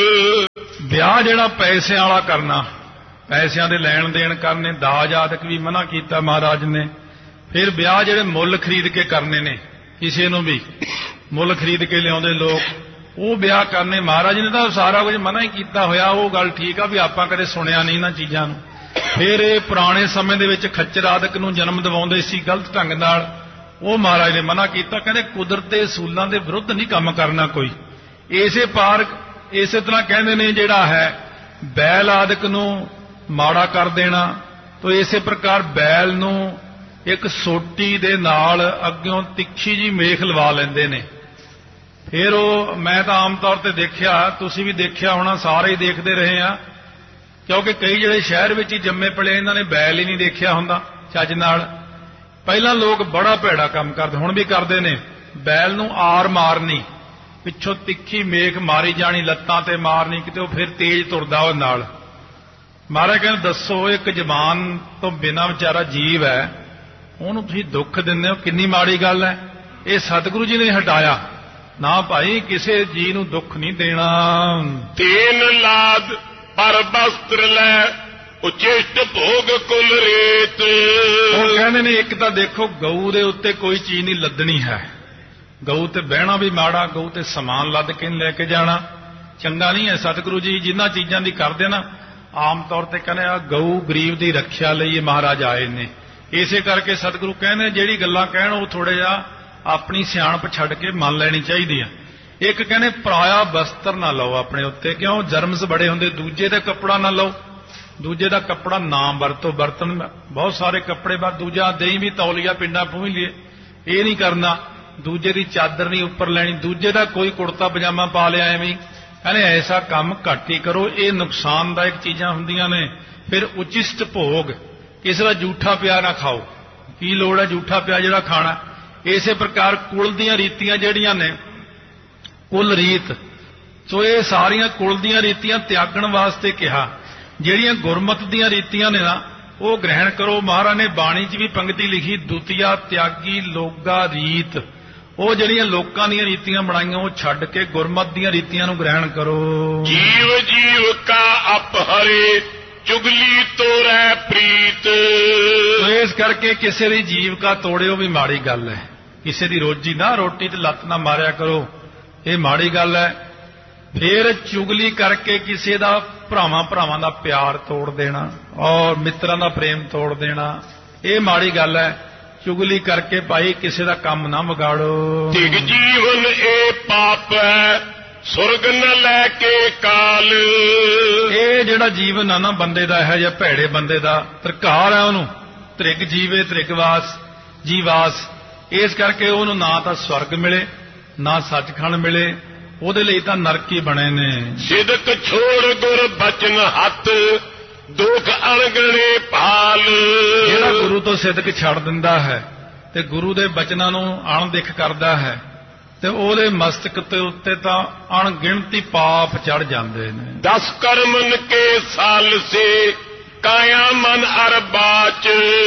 ਵਿਆਹ ਜਿਹੜਾ ਪੈਸਿਆਂ ਵਾਲਾ ਕਰਨਾ, ਪੈਸਿਆਂ ਦੇ ਲੈਣ ਦੇਣ ਕਰਨੇ, ਦਾਜ ਆਦਿਕ ਵੀ ਮਨਾ ਕੀਤਾ ਮਹਾਰਾਜ ਨੇ। ਫਿਰ ਵਿਆਹ ਜਿਹੜੇ ਮੁੱਲ ਖਰੀਦ ਕੇ ਕਰਨੇ ਨੇ, ਕਿਸੇ ਨੂੰ ਵੀ ਮੁੱਲ ਖਰੀਦ ਕੇ ਲਿਆਉਂਦੇ ਲੋਕ, ਉਹ ਵਿਆਹ ਕਰਨੇ ਮਹਾਰਾਜ ਨੇ ਤਾਂ ਸਾਰਾ ਕੁਝ ਮਨਾ ਹੀ ਕੀਤਾ ਹੋਇਆ। ਉਹ ਗੱਲ ਠੀਕ ਆ ਵੀ ਆਪਾਂ ਕਦੇ ਸੁਣਿਆ ਨਹੀਂ ਇਹਨਾਂ ਚੀਜ਼ਾਂ ਨੂੰ। ਫਿਰ ਇਹ ਪੁਰਾਣੇ ਸਮੇਂ ਦੇ ਵਿੱਚ ਖੱਚਰ ਆਦਿਕ ਨੂੰ ਜਨਮ ਦਿਵਾਉਂਦੇ ਸੀ ਗਲਤ ਢੰਗ ਨਾਲ, ਉਹ ਮਹਾਰਾਜ ਨੇ ਮਨਾ ਕੀਤਾ। ਕਹਿੰਦੇ ਕੁਦਰਤ ਦੇ ਅਸੂਲਾਂ ਦੇ ਵਿਰੁੱਧ ਨਹੀਂ ਕੰਮ ਕਰਨਾ ਕੋਈ। ਇਸੇ ਤਰ੍ਹਾਂ ਕਹਿੰਦੇ ਨੇ ਜਿਹੜਾ ਹੈ ਬੈਲ ਆਦਿਕ ਨੂੰ ਮਾੜਾ ਕਰ ਦੇਣਾ, ਤਾਂ ਇਸੇ ਪ੍ਰਕਾਰ ਬੈਲ ਨੂੰ ਇੱਕ ਸੋਟੀ ਦੇ ਨਾਲ ਅੱਗਿਓਂ ਤਿੱਖੀ ਜੀ ਮੇਖ ਲਵਾ ਲੈਂਦੇ ਨੇ। ਫਿਰ ਉਹ ਮੈਂ ਤਾਂ ਆਮ ਤੌਰ ਤੇ ਦੇਖਿਆ, ਤੁਸੀਂ ਵੀ ਦੇਖਿਆ ਹੋਣਾ, ਸਾਰੇ ਹੀ ਦੇਖਦੇ ਰਹੇ ਆ, ਕਿਉਂਕਿ ਕਈ ਜਿਹੜੇ ਸ਼ਹਿਰ ਵਿੱਚ ਹੀ ਜੰਮੇ ਪਲੇ ਇਹਨਾਂ ਨੇ ਬੈਲ ਹੀ ਨਹੀਂ ਦੇਖਿਆ ਹੁੰਦਾ ਚੱਜ ਨਾਲ। ਪਹਿਲਾਂ ਲੋਕ ਬੜਾ ਭੈੜਾ ਕੰਮ ਕਰਦੇ, ਹੁਣ ਵੀ ਕਰਦੇ ਨੇ। ਬੈਲ ਨੂੰ ਆਰ ਮਾਰਨੀ, ਪਿੱਛੋਂ ਤਿੱਖੀ ਮੇਖ ਮਾਰੀ ਜਾਣੀ, ਲੱਤਾਂ ਤੇ ਮਾਰਨੀ, ਕਿਤੇ ਉਹ ਫਿਰ ਤੇਜ਼ ਤੁਰਦਾ ਉਹ ਨਾਲ। ਮਹਾਰਾਜ ਕਹਿੰਦੇ ਦੱਸੋ, ਇੱਕ ਜ਼ਬਾਨ ਤੋਂ ਬਿਨਾਂ ਵਿਚਾਰਾ ਜੀਵ ਹੈ, ਉਹਨੂੰ ਤੁਸੀਂ ਦੁੱਖ ਦਿੰਦੇ ਹੋ, ਕਿੰਨੀ ਮਾੜੀ ਗੱਲ ਹੈ। ਇਹ ਸਤਿਗੁਰੂ ਜੀ ਨੇ ਹਟਾਇਆ ਨਾ ਭਾਈ, ਕਿਸੇ ਜੀ ਨੂੰ ਦੁੱਖ ਨਹੀਂ ਦੇਣਾ। ਤੀਨ ਲਾਦ ਪਰ ਬਸਤਰ ਲੈ ਉਚੇਸ਼ਟ ਭੋਗ ਕੁਲ ਰੇਤ। ਉਹ ਕਹਿੰਦੇ ਨੇ ਇੱਕ ਤਾਂ ਦੇਖੋ ਗਊ ਦੇ ਉੱਤੇ ਕੋਈ ਚੀਜ਼ ਨਹੀਂ ਲੱਦਣੀ ਹੈ, ਗਊ ਤੇ ਬਹਿਣਾ ਵੀ ਮਾੜਾ, ਗਊ ਤੇ ਸਮਾਨ ਲੱਦ ਕੇ ਨਹੀਂ ਲੈ ਕੇ ਜਾਣਾ। ਚੰਗਾ ਨਹੀਂ ਹੈ। ਸਤਿਗੁਰੂ ਜੀ ਜਿਨ੍ਹਾਂ ਚੀਜ਼ਾਂ ਦੀ ਕਰਦੇ ਨਾ ਆਮ ਤੌਰ ਤੇ ਕਹਿੰਦੇ ਆ ਗਊ ਗਰੀਬ ਦੀ ਰੱਖਿਆ ਲਈ ਇਹ ਮਹਾਰਾਜ ਆਏ ਨੇ। ਇਸੇ ਕਰਕੇ ਸਤਿਗੁਰੂ ਕਹਿੰਦੇ ਜਿਹੜੀ ਗੱਲਾਂ ਕਹਿਣ ਉਹ ਥੋੜ੍ਹਾ ਜਿਹਾ ਆਪਣੀ ਸਿਆਣਪ ਛੱਡ ਕੇ ਮੰਨ ਲੈਣੀ ਚਾਹੀਦੀ ਆ। ਇੱਕ ਕਹਿੰਦੇ ਪਰਾਇਆ ਬਸਤਰ ਨਾ ਲਓ ਆਪਣੇ ਉੱਤੇ, ਕਿਉਂ ਜਰਮਸ ਬੜੇ ਹੁੰਦੇ। ਦੂਜੇ ਦਾ ਕੱਪੜਾ ਨਾ ਲਓ, ਦੂਜੇ ਦਾ ਕੱਪੜਾ ਨਾ ਵਰਤੋ। ਬਰਤਨ ਬਹੁਤ ਸਾਰੇ ਕੱਪੜੇ ਬਾਅਦ ਦੂਜਾ ਦੇਈ ਵੀ ਤੌਲੀਆ ਪਿੰਡਾਂ ਪੂੰਝ ਲਈਏ, ਇਹ ਨਹੀਂ ਕਰਨਾ। ਦੂਜੇ ਦੀ ਚਾਦਰ ਨਹੀਂ ਉੱਪਰ ਲੈਣੀ, ਦੂਜੇ ਦਾ ਕੋਈ ਕੁੜਤਾ ਪਜਾਮਾ ਪਾ ਲਿਆ ਐਵੇਂ। ਕਹਿੰਦੇ ਐਸਾ ਕੰਮ ਘੱਟ ਹੀ ਕਰੋ, ਇਹ ਨੁਕਸਾਨਦਾਇਕ ਚੀਜ਼ਾਂ ਹੁੰਦੀਆਂ ਨੇ। ਫਿਰ ਉਚਿਸ਼ਟ ਭੋਗ, ਕਿਸੇ ਦਾ ਜੂਠਾ ਪਿਆ ਨਾ ਖਾਓ, ਕੀ ਲੋੜ ਹੈ ਜੂਠਾ ਪਿਆ ਜਿਹੜਾ ਖਾਣਾ। ਇਸੇ ਪ੍ਰਕਾਰ ਕੁਲ ਦੀਆਂ ਰੀਤੀਆਂ ਜਿਹੜੀਆਂ ਨੇ, ਕੁਲ ਰੀਤ, ਸੋ ਇਹ ਸਾਰੀਆਂ ਕੁਲ ਦੀਆਂ ਰੀਤੀਆਂ ਤਿਆਗਣ ਵਾਸਤੇ ਕਿਹਾ। ਜਿਹੜੀਆਂ ਗੁਰਮਤਿ ਦੀਆਂ ਰੀਤੀਆਂ ਨੇ ਨਾ ਉਹ ਗ੍ਰਹਿਣ ਕਰੋ। ਮਹਾਰਾਜ ਨੇ ਬਾਣੀ 'ਚ ਵੀ ਪੰਕਤੀ ਲਿਖੀ, ਦੁਤੀਆ ਤਿਆਗੀ ਲੋਗਾ ਰੀਤ। ਉਹ ਜਿਹੜੀਆਂ ਲੋਕਾਂ ਦੀਆਂ ਰੀਤੀਆਂ ਬਣਾਈਆਂ ਉਹ ਛੱਡ ਕੇ ਗੁਰਮਤਿ ਦੀਆਂ ਰੀਤੀਆਂ ਨੂੰ ਗ੍ਰਹਿਣ ਕਰੋ। ਜੀਵ ਜੀਵ ਕਾ ਅਪਹਰੇ ਚੁਗਲੀ ਤੋੜੈ ਪ੍ਰੀਤ। ਇਸ ਕਰਕੇ ਕਿਸੇ ਦੀ ਜੀਵਕਾ ਤੋੜਿਓ ਵੀ ਮਾੜੀ ਗੱਲ ਹੈ। ਕਿਸੇ ਦੀ ਰੋਜੀ ਨਾ, ਰੋਟੀ ਤੇ ਲੱਤ ਨਾ ਮਾਰਿਆ ਕਰੋ, ਇਹ ਮਾੜੀ ਗੱਲ ਹੈ। ਫਿਰ ਚੁਗਲੀ ਕਰਕੇ ਕਿਸੇ ਦਾ ਭਰਾਵਾਂ ਦਾ ਪਿਆਰ ਤੋੜ ਦੇਣਾ ਔਰ ਮਿੱਤਰਾਂ ਦਾ ਪ੍ਰੇਮ ਤੋੜ ਦੇਣਾ, ਇਹ ਮਾੜੀ ਗੱਲ ਹੈ। ਚੁਗਲੀ ਕਰਕੇ ਭਾਈ ਕਿਸੇ ਦਾ ਕੰਮ ਨਾ ਵਿਗਾੜੋ। ਤਿਗ ਜੀਵਨ ਇਹ ਪਾਪ ਹੈ ਸੁਰਗ ਨ ਲੈ ਕੇ ਕਾਲ। ਇਹ ਜਿਹੜਾ ਜੀਵਨ ਆ ਨਾ ਬੰਦੇ ਦਾ ਹੈ ਜਾਂ ਭੈੜੇ ਬੰਦੇ ਦਾ ਤਰਕਾਰ ਹੈ, ਉਹਨੂੰ ਤ੍ਰਿਗ ਜੀਵੇ ਤ੍ਰਿਗਵਾਸ ਜੀਵਾਸ। ਇਸ ਕਰਕੇ ਉਹਨੂੰ ਨਾ ਤਾਂ ਸਵਰਗ ਮਿਲੇ ਨਾ ਸੱਚਖੰਡ ਮਿਲੇ, ਉਹਦੇ ਲਈ ਤਾਂ ਨਰਕ ਹੀ ਬਣੇ ਨੇ। ਸਿਦਕ ਛੋੜ ਗੁਰ ਬਚਨ ਹੱਥ ਦੁਖ ਅਣਗਣੇ ਭਾਲ। ਜਿਹੜਾ ਗੁਰੂ ਤੋਂ ਸਿਦਕ ਛੱਡ ਦਿੰਦਾ ਹੈ ਤੇ ਗੁਰੂ ਦੇ ਬਚਨਾਂ ਨੂੰ ਅਣਦੇਖ ਕਰਦਾ ਹੈ ਤੇ ਉਹਦੇ ਮਸਤਕ ਤੇ ਉੱਤੇ ਤਾਂ ਅਣਗਿਣਤੀ ਪਾਪ ਚੜ ਜਾਂਦੇ ਨੇ। 10 ਕਰਮਨ ਕੇ ਸਾਲ ਸੇ ਕਾਇਆ ਮਨ ਅਰ ਬਾਚ।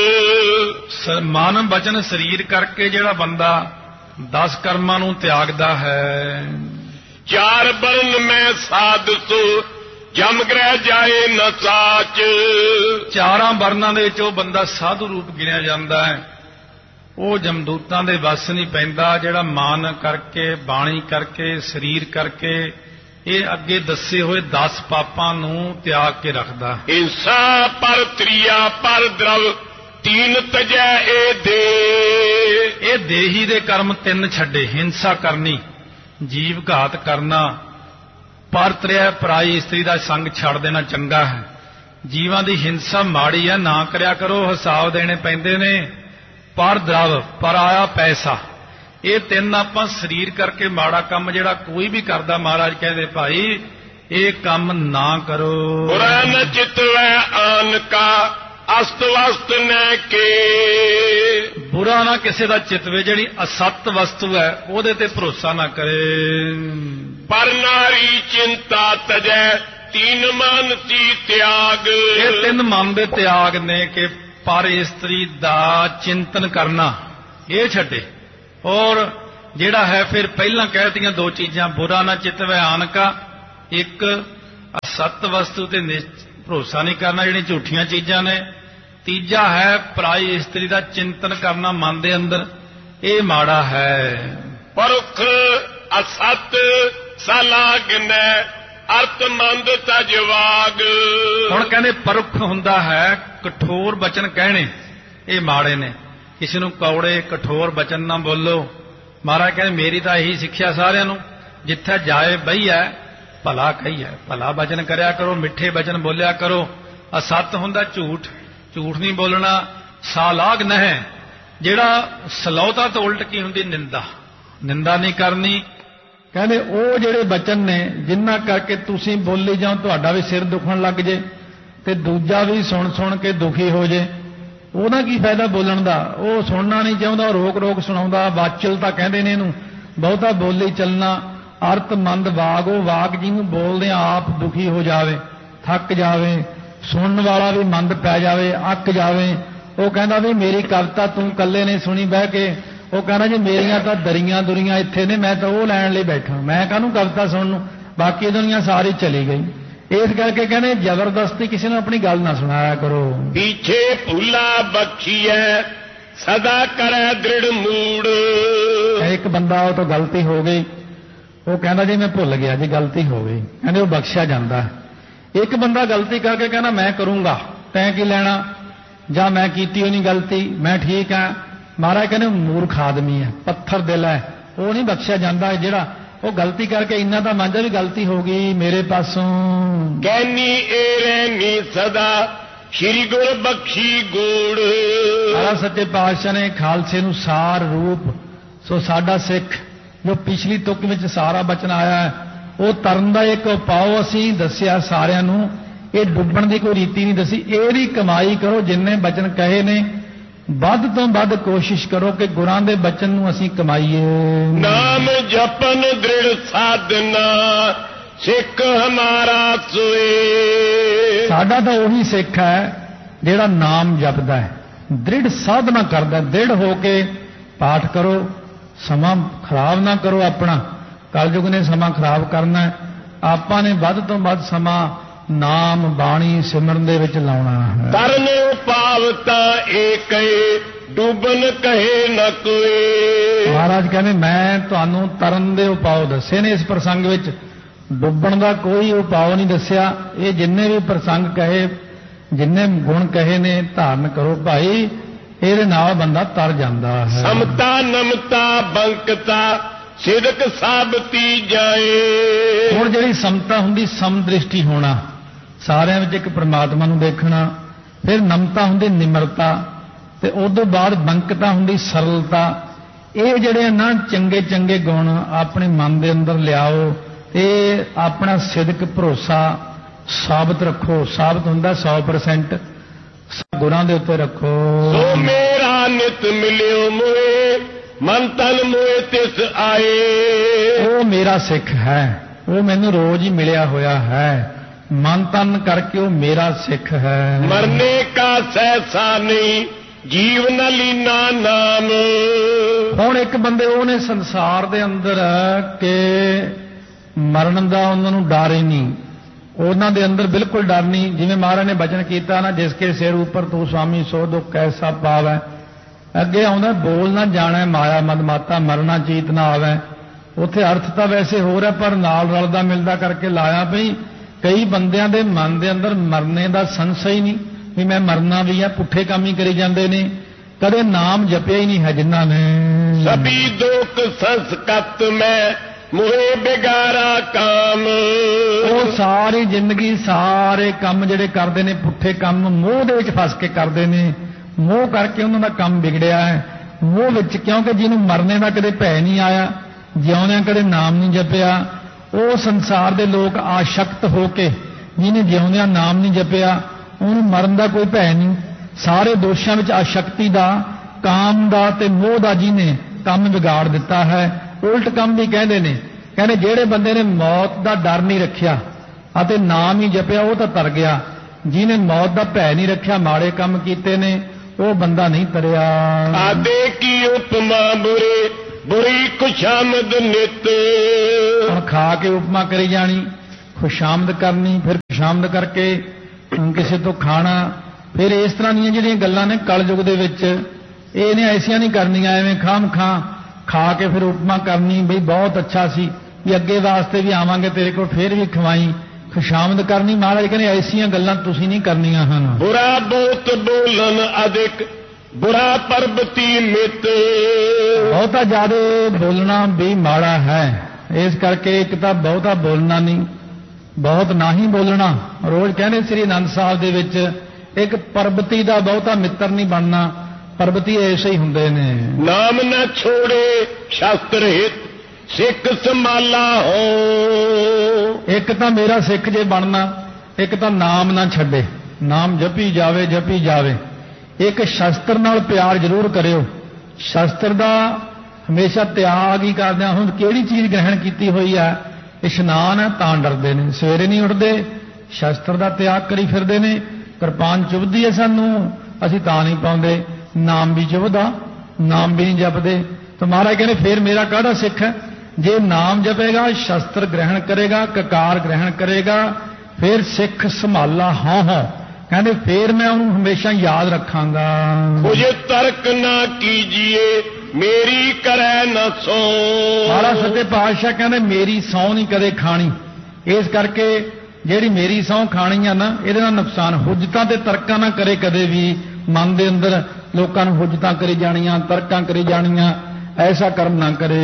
ਮਨ ਬਚਨ ਸਰੀਰ ਕਰਕੇ ਜਿਹੜਾ ਬੰਦਾ 10 ਕਰਮਾਂ ਨੂੰ ਤਿਆਗਦਾ ਹੈ। 4 ਬਰਨ ਮੈਂ ਸਾਧ ਸੋ ਜਮ ਗ੍ਰਹਿ ਜਾਏ ਨ ਸਾਚ। 4 ਵਰਨਾਂ ਦੇ ਵਿੱਚ ਉਹ ਬੰਦਾ ਸਾਧੂ ਰੂਪ ਗਿਣਿਆ ਜਾਂਦਾ ਹੈ, ਉਹ ਜਮਦੂਤਾਂ ਦੇ ਵੱਸ ਨਹੀਂ ਪੈਂਦਾ। ਜਿਹੜਾ ਮਨ ਕਰਕੇ, ਬਾਣੀ ਕਰਕੇ, ਸਰੀਰ ਕਰਕੇ ਇਹ ਅੱਗੇ ਦੱਸੇ ਹੋਏ 10 ਪਾਪਾਂ ਨੂੰ ਤਿਆਗ ਕੇ ਰੱਖਦਾ। ਹਿੰਸਾ ਪਰ ਤ੍ਰਿਆ ਪਰ ਦਰਵ ਤੀਨ ਤਜੈ ਇਹ ਦੇ। ਇਹ ਦੇਹੀ ਦੇ ਕਰਮ 3 ਛੱਡੇ, ਹਿੰਸਾ ਕਰਨੀ, ਜੀਵ ਘਾਤ ਕਰਨਾ, ਪਰਤਰਿਆ ਪਰਾਈ ਇਸਤਰੀ ਦਾ ਸੰਗ ਛੱਡ ਦੇਣਾ ਚੰਗਾ ਹੈ। ਜੀਵਾਂ ਦੀ ਹਿੰਸਾ ਮਾੜੀ ਹੈ, ਨਾ ਕਰਿਆ ਕਰੋ, ਹਿਸਾਬ ਦੇਣੇ ਪੈਂਦੇ ਨੇ। ਪਰ ਦਰਵ ਪਰਾਇਆ ਪੈਸਾ, ਇਹ 3 ਆਪਾਂ ਸਰੀਰ ਕਰਕੇ ਮਾੜਾ ਕੰਮ ਜਿਹੜਾ ਕੋਈ ਵੀ ਕਰਦਾ, ਮਹਾਰਾਜ ਕਹਿੰਦੇ ਭਾਈ ਇਹ ਕੰਮ ਨਾ ਕਰੋ। ਬੁਰਾ ਨ ਚਿਤਵੈ ਆਨ ਕਾ ਅਸਤ ਵਸਤ ਨ ਕੇ। ਬੁਰਾ ਨਾ ਕਿਸੇ ਦਾ ਚਿਤਵੇ, ਜਿਹੜੀ ਅਸਤ ਵਸਤੂ ਹੈ ਉਹਦੇ ਤੇ ਭਰੋਸਾ ਨਾ ਕਰੇ। ਪਰ ਨਾਰੀ ਚਿੰਤਾ ਤਜੈ ਤੀਨ ਮਨ ਤੀ ਤਿਆਗ। ਇਹ 3 ਮਨ ਦੇ ਤਿਆਗ ਨੇ ਕਿ ਪਰ ਇਸਤਰੀ ਦਾ ਚਿੰਤਨ ਕਰਨਾ ਇਹ ਛੱਡੇ। ਔਰ ਜਿਹੜਾ ਹੈ ਫਿਰ ਪਹਿਲਾਂ ਕਹਿਤੀਆਂ 2 ਚੀਜ਼ਾਂ, ਬੁਰਾ ਨਾ ਚਿਤਵੈ ਆਨ ਕਾ, ਇੱਕ ਅਸਤ ਵਸਤੂ ਤੇ ਭਰੋਸਾ ਨਹੀਂ ਕਰਨਾ, ਜਿਹੜੀਆਂ ਝੂਠੀਆਂ ਚੀਜ਼ਾਂ ਨੇ। ਤੀਜਾ ਹੈ ਪਰਾਈ ਇਸਤਰੀ ਦਾ ਚਿੰਤਨ ਕਰਨਾ ਮਨ ਦੇ ਅੰਦਰ, ਇਹ ਮਾੜਾ ਹੈ। ਪਰੁਖ ਅਸਤ ਸਲਾਗਨੈ ਅਰਥ ਮੰਦ ਤਜਵਾਗ। ਹੁਣ ਕਹਿੰਦੇ ਪਰੁਖ ਹੁੰਦਾ ਹੈ ਕਠੋਰ ਬਚਨ ਕਹਿਣੇ, ਇਹ ਮਾੜੇ ਨੇ। ਕਿਸੇ ਨੂੰ ਕੌੜੇ ਕਠੋਰ ਬਚਨ ਨਾ ਬੋਲੋ। ਮਹਾਰਾਜ ਕਹਿੰਦੇ ਮੇਰੀ ਤਾਂ ਇਹੀ ਸਿੱਖਿਆ ਸਾਰਿਆਂ ਨੂੰ, ਜਿੱਥੇ ਜਾਏ ਬਈਐ ਭਲਾ ਕਹੀਐ, ਭਲਾ ਬਚਨ ਕਰਿਆ ਕਰੋ, ਮਿੱਠੇ ਬਚਨ ਬੋਲਿਆ ਕਰੋ। ਅਸਤ ਹੁੰਦਾ ਝੂਠ, ਝੂਠ ਨਹੀਂ ਬੋਲਣਾ। ਸਾਲਾਗ ਨਹਿ, ਜਿਹੜਾ ਸਲੌਤਾ ਤੋਂ ਉਲਟ ਕੀ ਹੁੰਦੀ, ਨਿੰਦਾ, ਨਿੰਦਾ ਨਹੀਂ ਕਰਨੀ। ਕਹਿੰਦੇ ਉਹ ਜਿਹੜੇ ਬਚਨ ਨੇ ਜਿਨ੍ਹਾਂ ਕਰਕੇ ਤੁਸੀਂ ਬੋਲੀ ਜਾਓ, ਤੁਹਾਡਾ ਵੀ ਸਿਰ ਦੁਖਣ ਲੱਗ ਜੇ ਤੇ ਦੂਜਾ ਵੀ ਸੁਣ ਸੁਣ ਕੇ ਦੁਖੀ ਹੋ ਜੇ, ਉਹਦਾ ਕੀ ਫਾਇਦਾ ਬੋਲਣ ਦਾ। ਉਹ ਸੁਣਨਾ ਨਹੀਂ ਚਾਹੁੰਦਾ, ਰੋਕ ਰੋਕ ਸੁਣਾਉਂਦਾ। ਵਾਚਲਤਾ ਕਹਿੰਦੇ ਨੇ ਇਹਨੂੰ, ਬਹੁਤਾ ਬੋਲੀ ਚੱਲਣਾ। ਅਰਥ ਮੰਦ ਵਾਗ, ਉਹ ਵਾਗ ਜਿਹਨੂੰ ਬੋਲਦੇ ਆਪ ਦੁਖੀ ਹੋ ਜਾਵੇ, ਥੱਕ ਜਾਵੇ, ਸੁਣਨ ਵਾਲਾ ਵੀ ਮੰਦ ਪੈ ਜਾਵੇ, ਅੱਕ ਜਾਵੇ। ਉਹ ਕਹਿੰਦਾ ਵੀ ਮੇਰੀ ਕਵਿਤਾ ਤੂੰ ਇਕੱਲੇ ਨੇ ਸੁਣੀ ਬਹਿ ਕੇ। ਉਹ ਕਹਿੰਦਾ ਜੀ ਮੇਰੀਆਂ ਤਾਂ ਦਰੀਆਂ ਦੁਰੀਆਂ ਇੱਥੇ ਨੇ, ਮੈਂ ਤਾਂ ਉਹ ਲੈਣ ਲਈ ਬੈਠਾ, ਮੈਂ ਕਾਹਨੂੰ ਕਵਿਤਾ ਸੁਣਨ ਨੂੰ, ਬਾਕੀ ਦੁਨੀਆ ਸਾਰੀ ਚਲੀ ਗਈ। ਇਸ ਕਰਕੇ ਕਹਿੰਦੇ ਜ਼ਬਰਦਸਤੀ ਕਿਸੇ ਨੂੰ ਆਪਣੀ ਗੱਲ ਨਾ ਸੁਣਾਇਆ ਕਰੋ। ਪੀਛੇ ਭੁੱਲਾ ਬਖਸ਼ੀਐ ਸਦਾ ਕਰੈ ਦ੍ਰਿੜ ਮੂੜ। ਇੱਕ ਬੰਦਾ ਉਹ ਤੋਂ ਗਲਤੀ ਹੋ ਗਈ, ਉਹ ਕਹਿੰਦਾ ਜੀ ਮੈਂ ਭੁੱਲ ਗਿਆ ਜੀ, ਗਲਤੀ ਹੋ ਗਈ। ਕਹਿੰਦੇ ਉਹ ਬਖਸ਼ਿਆ ਜਾਂਦਾ। ਇੱਕ ਬੰਦਾ ਗਲਤੀ ਕਰਕੇ ਕਹਿੰਦਾ ਮੈਂ ਕਰੂੰਗਾ, ਤੈਂ ਕੀ ਲੈਣਾ, ਜਾਂ ਮੈਂ ਕੀਤੀ ਉਹ ਨਹੀਂ ਗਲਤੀ, ਮੈਂ ਠੀਕ ਹਾਂ। ਮਹਾਰਾਜ ਕਹਿੰਦੇ ਮੂਰਖ ਆਦਮੀ ਹੈ, ਪੱਥਰ ਦਿਲ ਹੈ, ਉਹ ਨਹੀਂ ਬਖਸ਼ਿਆ ਜਾਂਦਾ। ਜਿਹੜਾ ਉਹ ਗਲਤੀ ਕਰਕੇ ਇੰਨਾ ਤਾਂ ਮੰਨਦਾ ਵੀ ਗਲਤੀ ਹੋ ਗਈ ਮੇਰੇ ਪਾਸੋਂ। ਕਹਿਨੀ ਏ ਰਹਿਨੀ ਸਦਾ ਸ਼੍ਰੀ ਗੁਰ ਬਖਸ਼ੀ ਗੋੜ। ਮਹਾਰਾਜ ਸੱਚੇ ਪਾਤਸ਼ਾਹ ਨੇ ਖਾਲਸੇ ਨੂੰ ਸਾਰ ਰੂਪ, ਸੋ ਸਾਡਾ ਸਿੱਖ ਜੋ ਪਿਛਲੀ ਤੁਕ ਵਿੱਚ ਸਾਰਾ ਬਚਨ ਆਇਆ ਹੈ, ਉਹ ਤਰਨ ਦਾ ਇੱਕ ਉਪਾਅ ਅਸੀਂ ਦੱਸਿਆ ਸਾਰਿਆਂ ਨੂੰ। ਇਹ ਡੁੱਬਣ ਦੀ ਕੋਈ ਰੀਤੀ ਨਹੀਂ ਦੱਸੀ। ਇਹਦੀ ਕਮਾਈ ਕਰੋ, ਜਿੰਨੇ ਬਚਨ ਕਹੇ ਨੇ ਵੱਧ ਤੋਂ ਵੱਧ ਕੋਸ਼ਿਸ਼ ਕਰੋ ਕਿ ਗੁਰਾਂ ਦੇ ਬਚਨ ਨੂੰ ਅਸੀਂ ਕਮਾਈਏ। ਨਾਮ ਜਪਨ ਦ੍ਰਿੜ ਸਾਧਨਾ ਸਿੱਖ ਹਮਾਰਾ ਸੋਏ। ਸਾਡਾ ਤਾਂ ਉਹੀ ਸਿੱਖ ਹੈ ਜਿਹੜਾ ਨਾਮ ਜਪਦਾ ਹੈ, ਦ੍ਰਿੜ ਸਾਧਨਾ ਕਰਦਾ। ਦ੍ਰਿੜ ਹੋ ਕੇ ਪਾਠ ਕਰੋ, ਸਮਾਂ ਖਰਾਬ ਨਾ ਕਰੋ ਆਪਣਾ। ਕਲਯੁਗ ਨੇ ਸਮਾਂ ਖਰਾਬ ਕਰਨਾ ਹੈ, ਆਪਾਂ ਨੇ ਵੱਧ ਤੋਂ ਵੱਧ ਸਮਾਂ ਨਾਮ ਬਾਣੀ ਸਿਮਰਨ ਦੇ ਵਿੱਚ ਲਾਉਣਾ ਹੈ। ਤਰਨ ਉਪਾਵਤਾ ਏਕਏ ਡੁੱਬਨ ਕਹੇ ਨ ਕੋਏ। ਮਹਾਰਾਜ ਕਹਿੰਦੇ ਮੈਂ ਤੁਹਾਨੂੰ ਤਰਨ ਦੇ ਉਪਾਅ ਦੱਸੇ ਨੇ ਇਸ ਪ੍ਰਸੰਗ ਵਿੱਚ, ਡੁੱਬਣ ਦਾ ਕੋਈ ਉਪਾਅ ਨਹੀਂ ਦੱਸਿਆ। ਇਹ ਜਿੰਨੇ ਵੀ ਪ੍ਰਸੰਗ ਕਹੇ, ਜਿੰਨੇ ਗੁਣ ਕਹੇ ਨੇ ਧਾਰਨ ਕਰੋ ਭਾਈ, ਇਹਦੇ ਨਾਲ ਬੰਦਾ ਤਰ ਜਾਂਦਾ ਹੈ। ਸਮਤਾ ਨਮਤਾ ਬੰਕਤਾ ਸਿਦਕ ਸਾਬਤੀ ਜਾਏ। ਹੁਣ ਜਿਹੜੀ ਸਮਤਾ ਹੁੰਦੀ, ਸਮਦ੍ਰਿਸ਼ਟੀ ਹੋਣਾ, ਸਾਰਿਆਂ ਵਿੱਚ ਇੱਕ ਪ੍ਰਮਾਤਮਾ ਨੂੰ ਦੇਖਣਾ। ਫਿਰ ਨਮਤਾ ਹੁੰਦੀ ਨਿਮਰਤਾ, ਤੇ ਉਸ ਤੋਂ ਬਾਅਦ ਬੰਕਤਾ ਹੁੰਦੀ ਸਰਲਤਾ। ਇਹ ਜਿਹੜੇ ਨਾ ਚੰਗੇ ਚੰਗੇ ਗੁਣ ਆਪਣੇ ਮਨ ਦੇ ਅੰਦਰ ਲਿਆਓ ਤੇ ਆਪਣਾ ਸਿਦਕ ਭਰੋਸਾ ਸਾਬਤ ਰੱਖੋ। ਸਾਬਤ ਹੁੰਦਾ 100% ਗੁਰਾਂ ਦੇ ਉੱਤੇ ਰੱਖੋ। ਸੋ ਮੇਰਾ ਨਿਤ ਮਿਲਿਓ ਮੋਏ ਮਨ ਤਨ ਮੋਏ ਤਿਸ ਆਏ। ਉਹ ਮੇਰਾ ਸਿੱਖ ਹੈ, ਉਹ ਮੈਨੂੰ ਰੋਜ਼ ਹੀ ਮਿਲਿਆ ਹੋਇਆ ਹੈ, ਮਨ ਤਨ ਕਰਕੇ ਉਹ ਮੇਰਾ ਸਿੱਖ ਹੈ। ਮਰਨੇ ਕਾ ਸਹਿਸਾ ਨਹੀਂ ਜੀਵ ਨ ਲੀਨਾ ਨਾਮ। ਹੁਣ ਇੱਕ ਬੰਦੇ ਉਹਨੇ ਸੰਸਾਰ ਦੇ ਅੰਦਰ ਕਿ ਮਰਨ ਦਾ ਉਹਨਾਂ ਨੂੰ ਡਰ ਹੀ ਨਹੀਂ, ਉਹਨਾਂ ਦੇ ਅੰਦਰ ਬਿਲਕੁਲ ਡਰ ਨਹੀਂ। ਜਿਵੇਂ ਮਹਾਰਾਜ ਨੇ ਬਚਨ ਕੀਤਾ ਨਾ, ਜਿਸ ਕੇ ਸਿਰ ਉੱਪਰ ਤੂੰ ਸੁਆਮੀ ਸੋ ਦੁੱਖ ਕੈਸਾ ਪਾਵੈ। ਅੱਗੇ ਆਉਂਦਾ ਬੋਲ ਨਾ ਜਾਣੈ ਮਾਇਆ ਮਦ ਮਾਤਾ ਮਰਨਾ ਚੀਤ ਨਾ ਆਵੈ। ਉੱਥੇ ਅਰਥ ਤਾਂ ਵੈਸੇ ਹੋਰ ਹੈ, ਪਰ ਨਾਲ ਰਲਦਾ ਮਿਲਦਾ ਕਰਕੇ ਲਾਇਆ ਪਈ। ਕਈ ਬੰਦਿਆਂ ਦੇ ਮਨ ਦੇ ਅੰਦਰ ਮਰਨੇ ਦਾ ਸੰਸ਼ਾ ਹੀ ਨਹੀਂ ਵੀ ਮੈਂ ਮਰਨਾ ਵੀ ਆ, ਪੁੱਠੇ ਕੰਮ ਹੀ ਕਰੀ ਜਾਂਦੇ ਨੇ, ਕਦੇ ਨਾਮ ਜਪਿਆ ਹੀ ਨਹੀਂ ਹੈ ਜਿਨ੍ਹਾਂ ਨੇ। ਸਭੀ ਦੁਖ ਸੰਸਕਤ ਮੈਂ ਮੋਹਿ ਬਿਗਾਰਾ ਕਾਮ। ਉਹ ਸਾਰੀ ਜ਼ਿੰਦਗੀ ਸਾਰੇ ਕੰਮ ਜਿਹੜੇ ਕਰਦੇ ਨੇ ਪੁੱਠੇ ਕੰਮ, ਮੋਹ ਦੇ ਵਿੱਚ ਫਸ ਕੇ ਕਰਦੇ ਨੇ। ਮੋਹ ਕਰਕੇ ਉਹਨਾਂ ਦਾ ਕੰਮ ਵਿਗੜਿਆ ਹੈ। ਮੋਹ ਵਿੱਚ, ਕਿਉਂਕਿ ਜਿਹਨੂੰ ਮਰਨੇ ਦਾ ਕਦੇ ਭੈ ਨਹੀਂ ਆਇਆ, ਜਿਉਂਦਿਆਂ ਕਦੇ ਨਾਮ ਨਹੀਂ ਜਪਿਆ, ਉਹ ਸੰਸਾਰ ਦੇ ਲੋਕ ਆਸ਼ਕਤ ਹੋ ਕੇ, ਜਿਹਨੇ ਜਿਉਂਦਿਆਂ ਨਾਮ ਨਹੀਂ ਜਪਿਆ ਉਹਨੂੰ ਮਰਨ ਦਾ ਕੋਈ ਭੈ ਨਹੀਂ। ਸਾਰੇ ਦੋਸ਼ਾਂ ਵਿੱਚ ਆਸ਼ਕਤੀ ਦਾ, ਕਾਮ ਦਾ ਤੇ ਮੋਹ ਦਾ ਜਿਹਨੇ ਕੰਮ ਵਿਗਾੜ ਦਿੱਤਾ ਹੈ। ਉਲਟ ਕੰਮ ਵੀ ਕਹਿੰਦੇ ਨੇ, ਕਹਿੰਦੇ ਜਿਹੜੇ ਬੰਦੇ ਨੇ ਮੌਤ ਦਾ ਡਰ ਨਹੀਂ ਰੱਖਿਆ ਅਤੇ ਨਾਮ ਹੀ ਜਪਿਆ ਉਹ ਤਾਂ ਤਰ ਗਿਆ। ਜਿਹਨੇ ਮੌਤ ਦਾ ਭੈ ਨਹੀਂ ਰੱਖਿਆ, ਮਾੜੇ ਕੰਮ ਕੀਤੇ ਨੇ, ਉਹ ਬੰਦਾ ਨਹੀਂ ਤਰਿਆ। ਆਦੇ ਕੀ ਉਪਮਾ ਬੁਰੇ ਬੁਰੀ ਖੁਸ਼ਾਮਦ ਨਿਤ। ਹੁਣ ਖਾ ਕੇ ਉਪਮਾ ਕਰੀ ਜਾਣੀ, ਖੁਸ਼ਾਮਦ ਕਰਨੀ, ਫਿਰ ਖੁਸ਼ਾਮਦ ਕਰਕੇ ਕਿਸੇ ਤੋਂ ਖਾਣਾ। ਫਿਰ ਇਸ ਤਰ੍ਹਾਂ ਦੀਆਂ ਜਿਹੜੀਆਂ ਗੱਲਾਂ ਨੇ ਕਲਯੁਗ ਦੇ ਵਿੱਚ, ਇਹਨੇ ਐਸੀਆਂ ਨਹੀਂ ਕਰਨੀਆਂ। ਐਵੇਂ ਖਾਮ ਖਾ ਕੇ ਫਿਰ ਉਪਮਾ ਕਰਨੀ, ਬਈ ਬਹੁਤ ਅੱਛਾ ਸੀ, ਵੀ ਅੱਗੇ ਵਾਸਤੇ ਵੀ ਆਵਾਂਗੇ ਤੇਰੇ ਕੋਲ, ਫਿਰ ਵੀ ਖਵਾਈ, ਖੁਸ਼ਾਮਦ ਕਰਨੀ। ਮਹਾਰਾਜ ਕਹਿੰਦੇ ਐਸੀਆਂ ਗੱਲਾਂ ਤੁਸੀਂ ਨਹੀਂ ਕਰਨੀਆਂ ਹਨ। ਬੁਰਾ ਬਹੁਤ ਬੋਲਨ ਅਧਿਕ ਬੁਰਾ ਪਰਬਤੀ ਮਿਤ। ਬਹੁਤਾ ਜ਼ਿਆਦਾ ਬੋਲਣਾ ਵੀ ਮਾੜਾ ਹੈ। ਇਸ ਕਰਕੇ ਇੱਕ ਤਾਂ ਬਹੁਤਾ ਬੋਲਣਾ ਨਹੀਂ, ਬਹੁਤ ਨਾ ਹੀ ਬੋਲਣਾ। ਰੋਜ਼ ਕਹਿੰਦੇ ਸ੍ਰੀ ਅਨੰਦ ਸਾਹਿਬ ਦੇ ਵਿੱਚ, ਇੱਕ ਪਰਬਤੀ ਦਾ ਬਹੁਤਾ ਮਿੱਤਰ ਨਹੀਂ ਬਣਨਾ। ਪਰਬਤੀ ਐਸੇ ਹੀ ਹੁੰਦੇ ਨੇ। ਨਾਮ ਨਾ ਛੋੜੇ ਸ਼ਾਸਤਰ ਹਿਤ ਸਿੱਖ ਸੰਭਾਲਾ ਹੋ। ਇੱਕ ਤਾਂ ਮੇਰਾ ਸਿੱਖ ਜੇ ਬਣਨਾ, ਇੱਕ ਤਾਂ ਨਾਮ ਨਾ ਛੱਡੇ, ਨਾਮ ਜਪੀ ਜਾਵੇ ਜਪੀ ਜਾਵੇ। ਇੱਕ ਸ਼ਸਤਰ ਨਾਲ ਪਿਆਰ ਜ਼ਰੂਰ ਕਰਿਓ। ਸ਼ਸਤਰ ਦਾ ਹਮੇਸ਼ਾ ਤਿਆਗ ਹੀ ਕਰਦੇ ਹਾਂ। ਹੁਣ ਕਿਹੜੀ ਚੀਜ਼ ਗ੍ਰਹਿਣ ਕੀਤੀ ਹੋਈ ਹੈ, ਇਸ਼ਨਾਨ ਹੈ ਤਾਂ ਡਰਦੇ ਨੇ, ਸਵੇਰੇ ਨਹੀਂ ਉੱਠਦੇ, ਸ਼ਸਤਰ ਦਾ ਤਿਆਗ ਕਰੀ ਫਿਰਦੇ ਨੇ। ਕਿਰਪਾਨ ਚੁਭਦੀ ਹੈ ਸਾਨੂੰ, ਅਸੀਂ ਤਾਂ ਨਹੀਂ ਪਾਉਂਦੇ। ਨਾਮ ਵੀ ਚੁਭਦਾ, ਨਾਮ ਵੀ ਨਹੀਂ ਜਪਦੇ। ਤਾਂ ਮਹਾਰਾਜ ਕਹਿੰਦੇ ਫਿਰ ਮੇਰਾ ਕਾਹਦਾ ਸਿੱਖ ਹੈ? ਜੇ ਨਾਮ ਜਪੇਗਾ, ਸ਼ਸਤਰ ਗ੍ਰਹਿਣ ਕਰੇਗਾ, ਕਕਾਰ ਗ੍ਰਹਿਣ ਕਰੇਗਾ, ਫਿਰ ਸਿੱਖ ਸੰਭਾਲਾ ਹਾਂ। ਕਹਿੰਦੇ ਫਿਰ ਮੈਂ ਉਹਨੂੰ ਹਮੇਸ਼ਾ ਯਾਦ ਰੱਖਾਂਗਾ। ਕੁਝ ਤਰਕ ਨਾ ਕੀਜੀਏ ਮੇਰੀ ਕਰੈ ਨਾ ਸੋ। ਮਹਾਰਾਜ ਸੱਚੇ ਪਾਤਸ਼ਾਹ ਕਹਿੰਦੇ ਮੇਰੀ ਸਹੁੰ ਨਹੀਂ ਕਦੇ ਖਾਣੀ। ਇਸ ਕਰਕੇ ਜਿਹੜੀ ਮੇਰੀ ਸਹੁੰ ਖਾਣੀ ਆ ਨਾ, ਇਹਦੇ ਨਾਲ ਨੁਕਸਾਨ। ਹੁਜਤਾਂ ਤੇ ਤਰਕਾਂ ਨਾ ਕਰੇ ਕਦੇ ਵੀ, ਮਨ ਦੇ ਅੰਦਰ ਲੋਕਾਂ ਨੂੰ ਹੁਜਤਾਂ ਕਰੀ ਜਾਣੀਆਂ, ਤਰਕਾਂ ਕਰੀ ਜਾਣੀਆਂ, ਐਸਾ ਕਰਮ ਨਾ ਕਰੇ।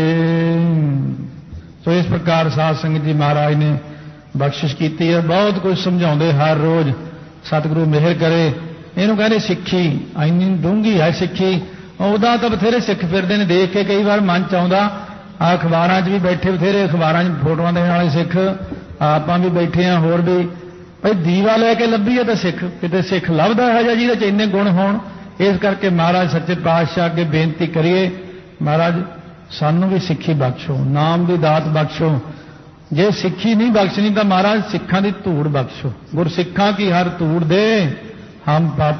ਸੋ ਇਸ ਪ੍ਰਕਾਰ ਸਾਧ ਸੰਗਤ ਜੀ ਮਹਾਰਾਜ ਨੇ ਬਖਸ਼ਿਸ਼ ਕੀਤੀ ਹੈ। ਬਹੁਤ ਕੁਝ ਸਮਝਾਉਂਦੇ ਹਰ ਰੋਜ਼। ਸਤਿਗੁਰੂ ਮਿਹਰ ਕਰੇ। ਇਹਨੂੰ ਕਹਿੰਦੇ ਸਿੱਖੀ, ਇੰਨੀ ਡੂੰਘੀ ਹੈ ਸਿੱਖੀ। ਉਹਦਾ ਤਾਂ ਬਥੇਰੇ ਸਿੱਖ ਫਿਰਦੇ ਨੇ, ਦੇਖ ਕੇ ਕਈ ਵਾਰ ਮਨ ਚ ਆਉਂਦਾ। ਆ ਅਖਬਾਰਾਂ 'ਚ ਵੀ ਬੈਠੇ ਬਥੇਰੇ, ਅਖਬਾਰਾਂ 'ਚ ਫੋਟੋਆਂ ਦੇਣ ਵਾਲੇ ਸਿੱਖ, ਆਪਾਂ ਵੀ ਬੈਠੇ ਹਾਂ। ਹੋਰ ਵੀ ਭਾਈ ਦੀਵਾ ਲੈ ਕੇ ਲੱਭੀ ਹੈ ਤਾਂ ਸਿੱਖ, ਕਿਤੇ ਸਿੱਖ ਲੱਭਦਾ ਹੈ ਜਾਂ ਜਿਹਦੇ 'ਚ ਇੰਨੇ ਗੁਣ ਹੋਣ। ਇਸ ਕਰਕੇ ਮਹਾਰਾਜ ਸੱਚੇ ਪਾਤਸ਼ਾਹ ਅੱਗੇ ਬੇਨਤੀ ਕਰੀਏ, ਮਹਾਰਾਜ ਸਾਨੂੰ ਵੀ ਸਿੱਖੀ ਬਖਸ਼ੋ, ਨਾਮ ਦੀ ਦਾਤ ਬਖਸ਼ੋ। ਜੇ ਸਿੱਖੀ ਨਹੀਂ ਬਖਸ਼ਣੀ ਤਾਂ ਮਹਾਰਾਜ ਸਿੱਖਾਂ ਦੀ ਧੂੜ ਬਖਸ਼ੋ। ਗੁਰਸਿੱਖਾਂ ਕੀ ਹਰ ਧੂੜ ਦੇ ਹਮ ਪਾਪ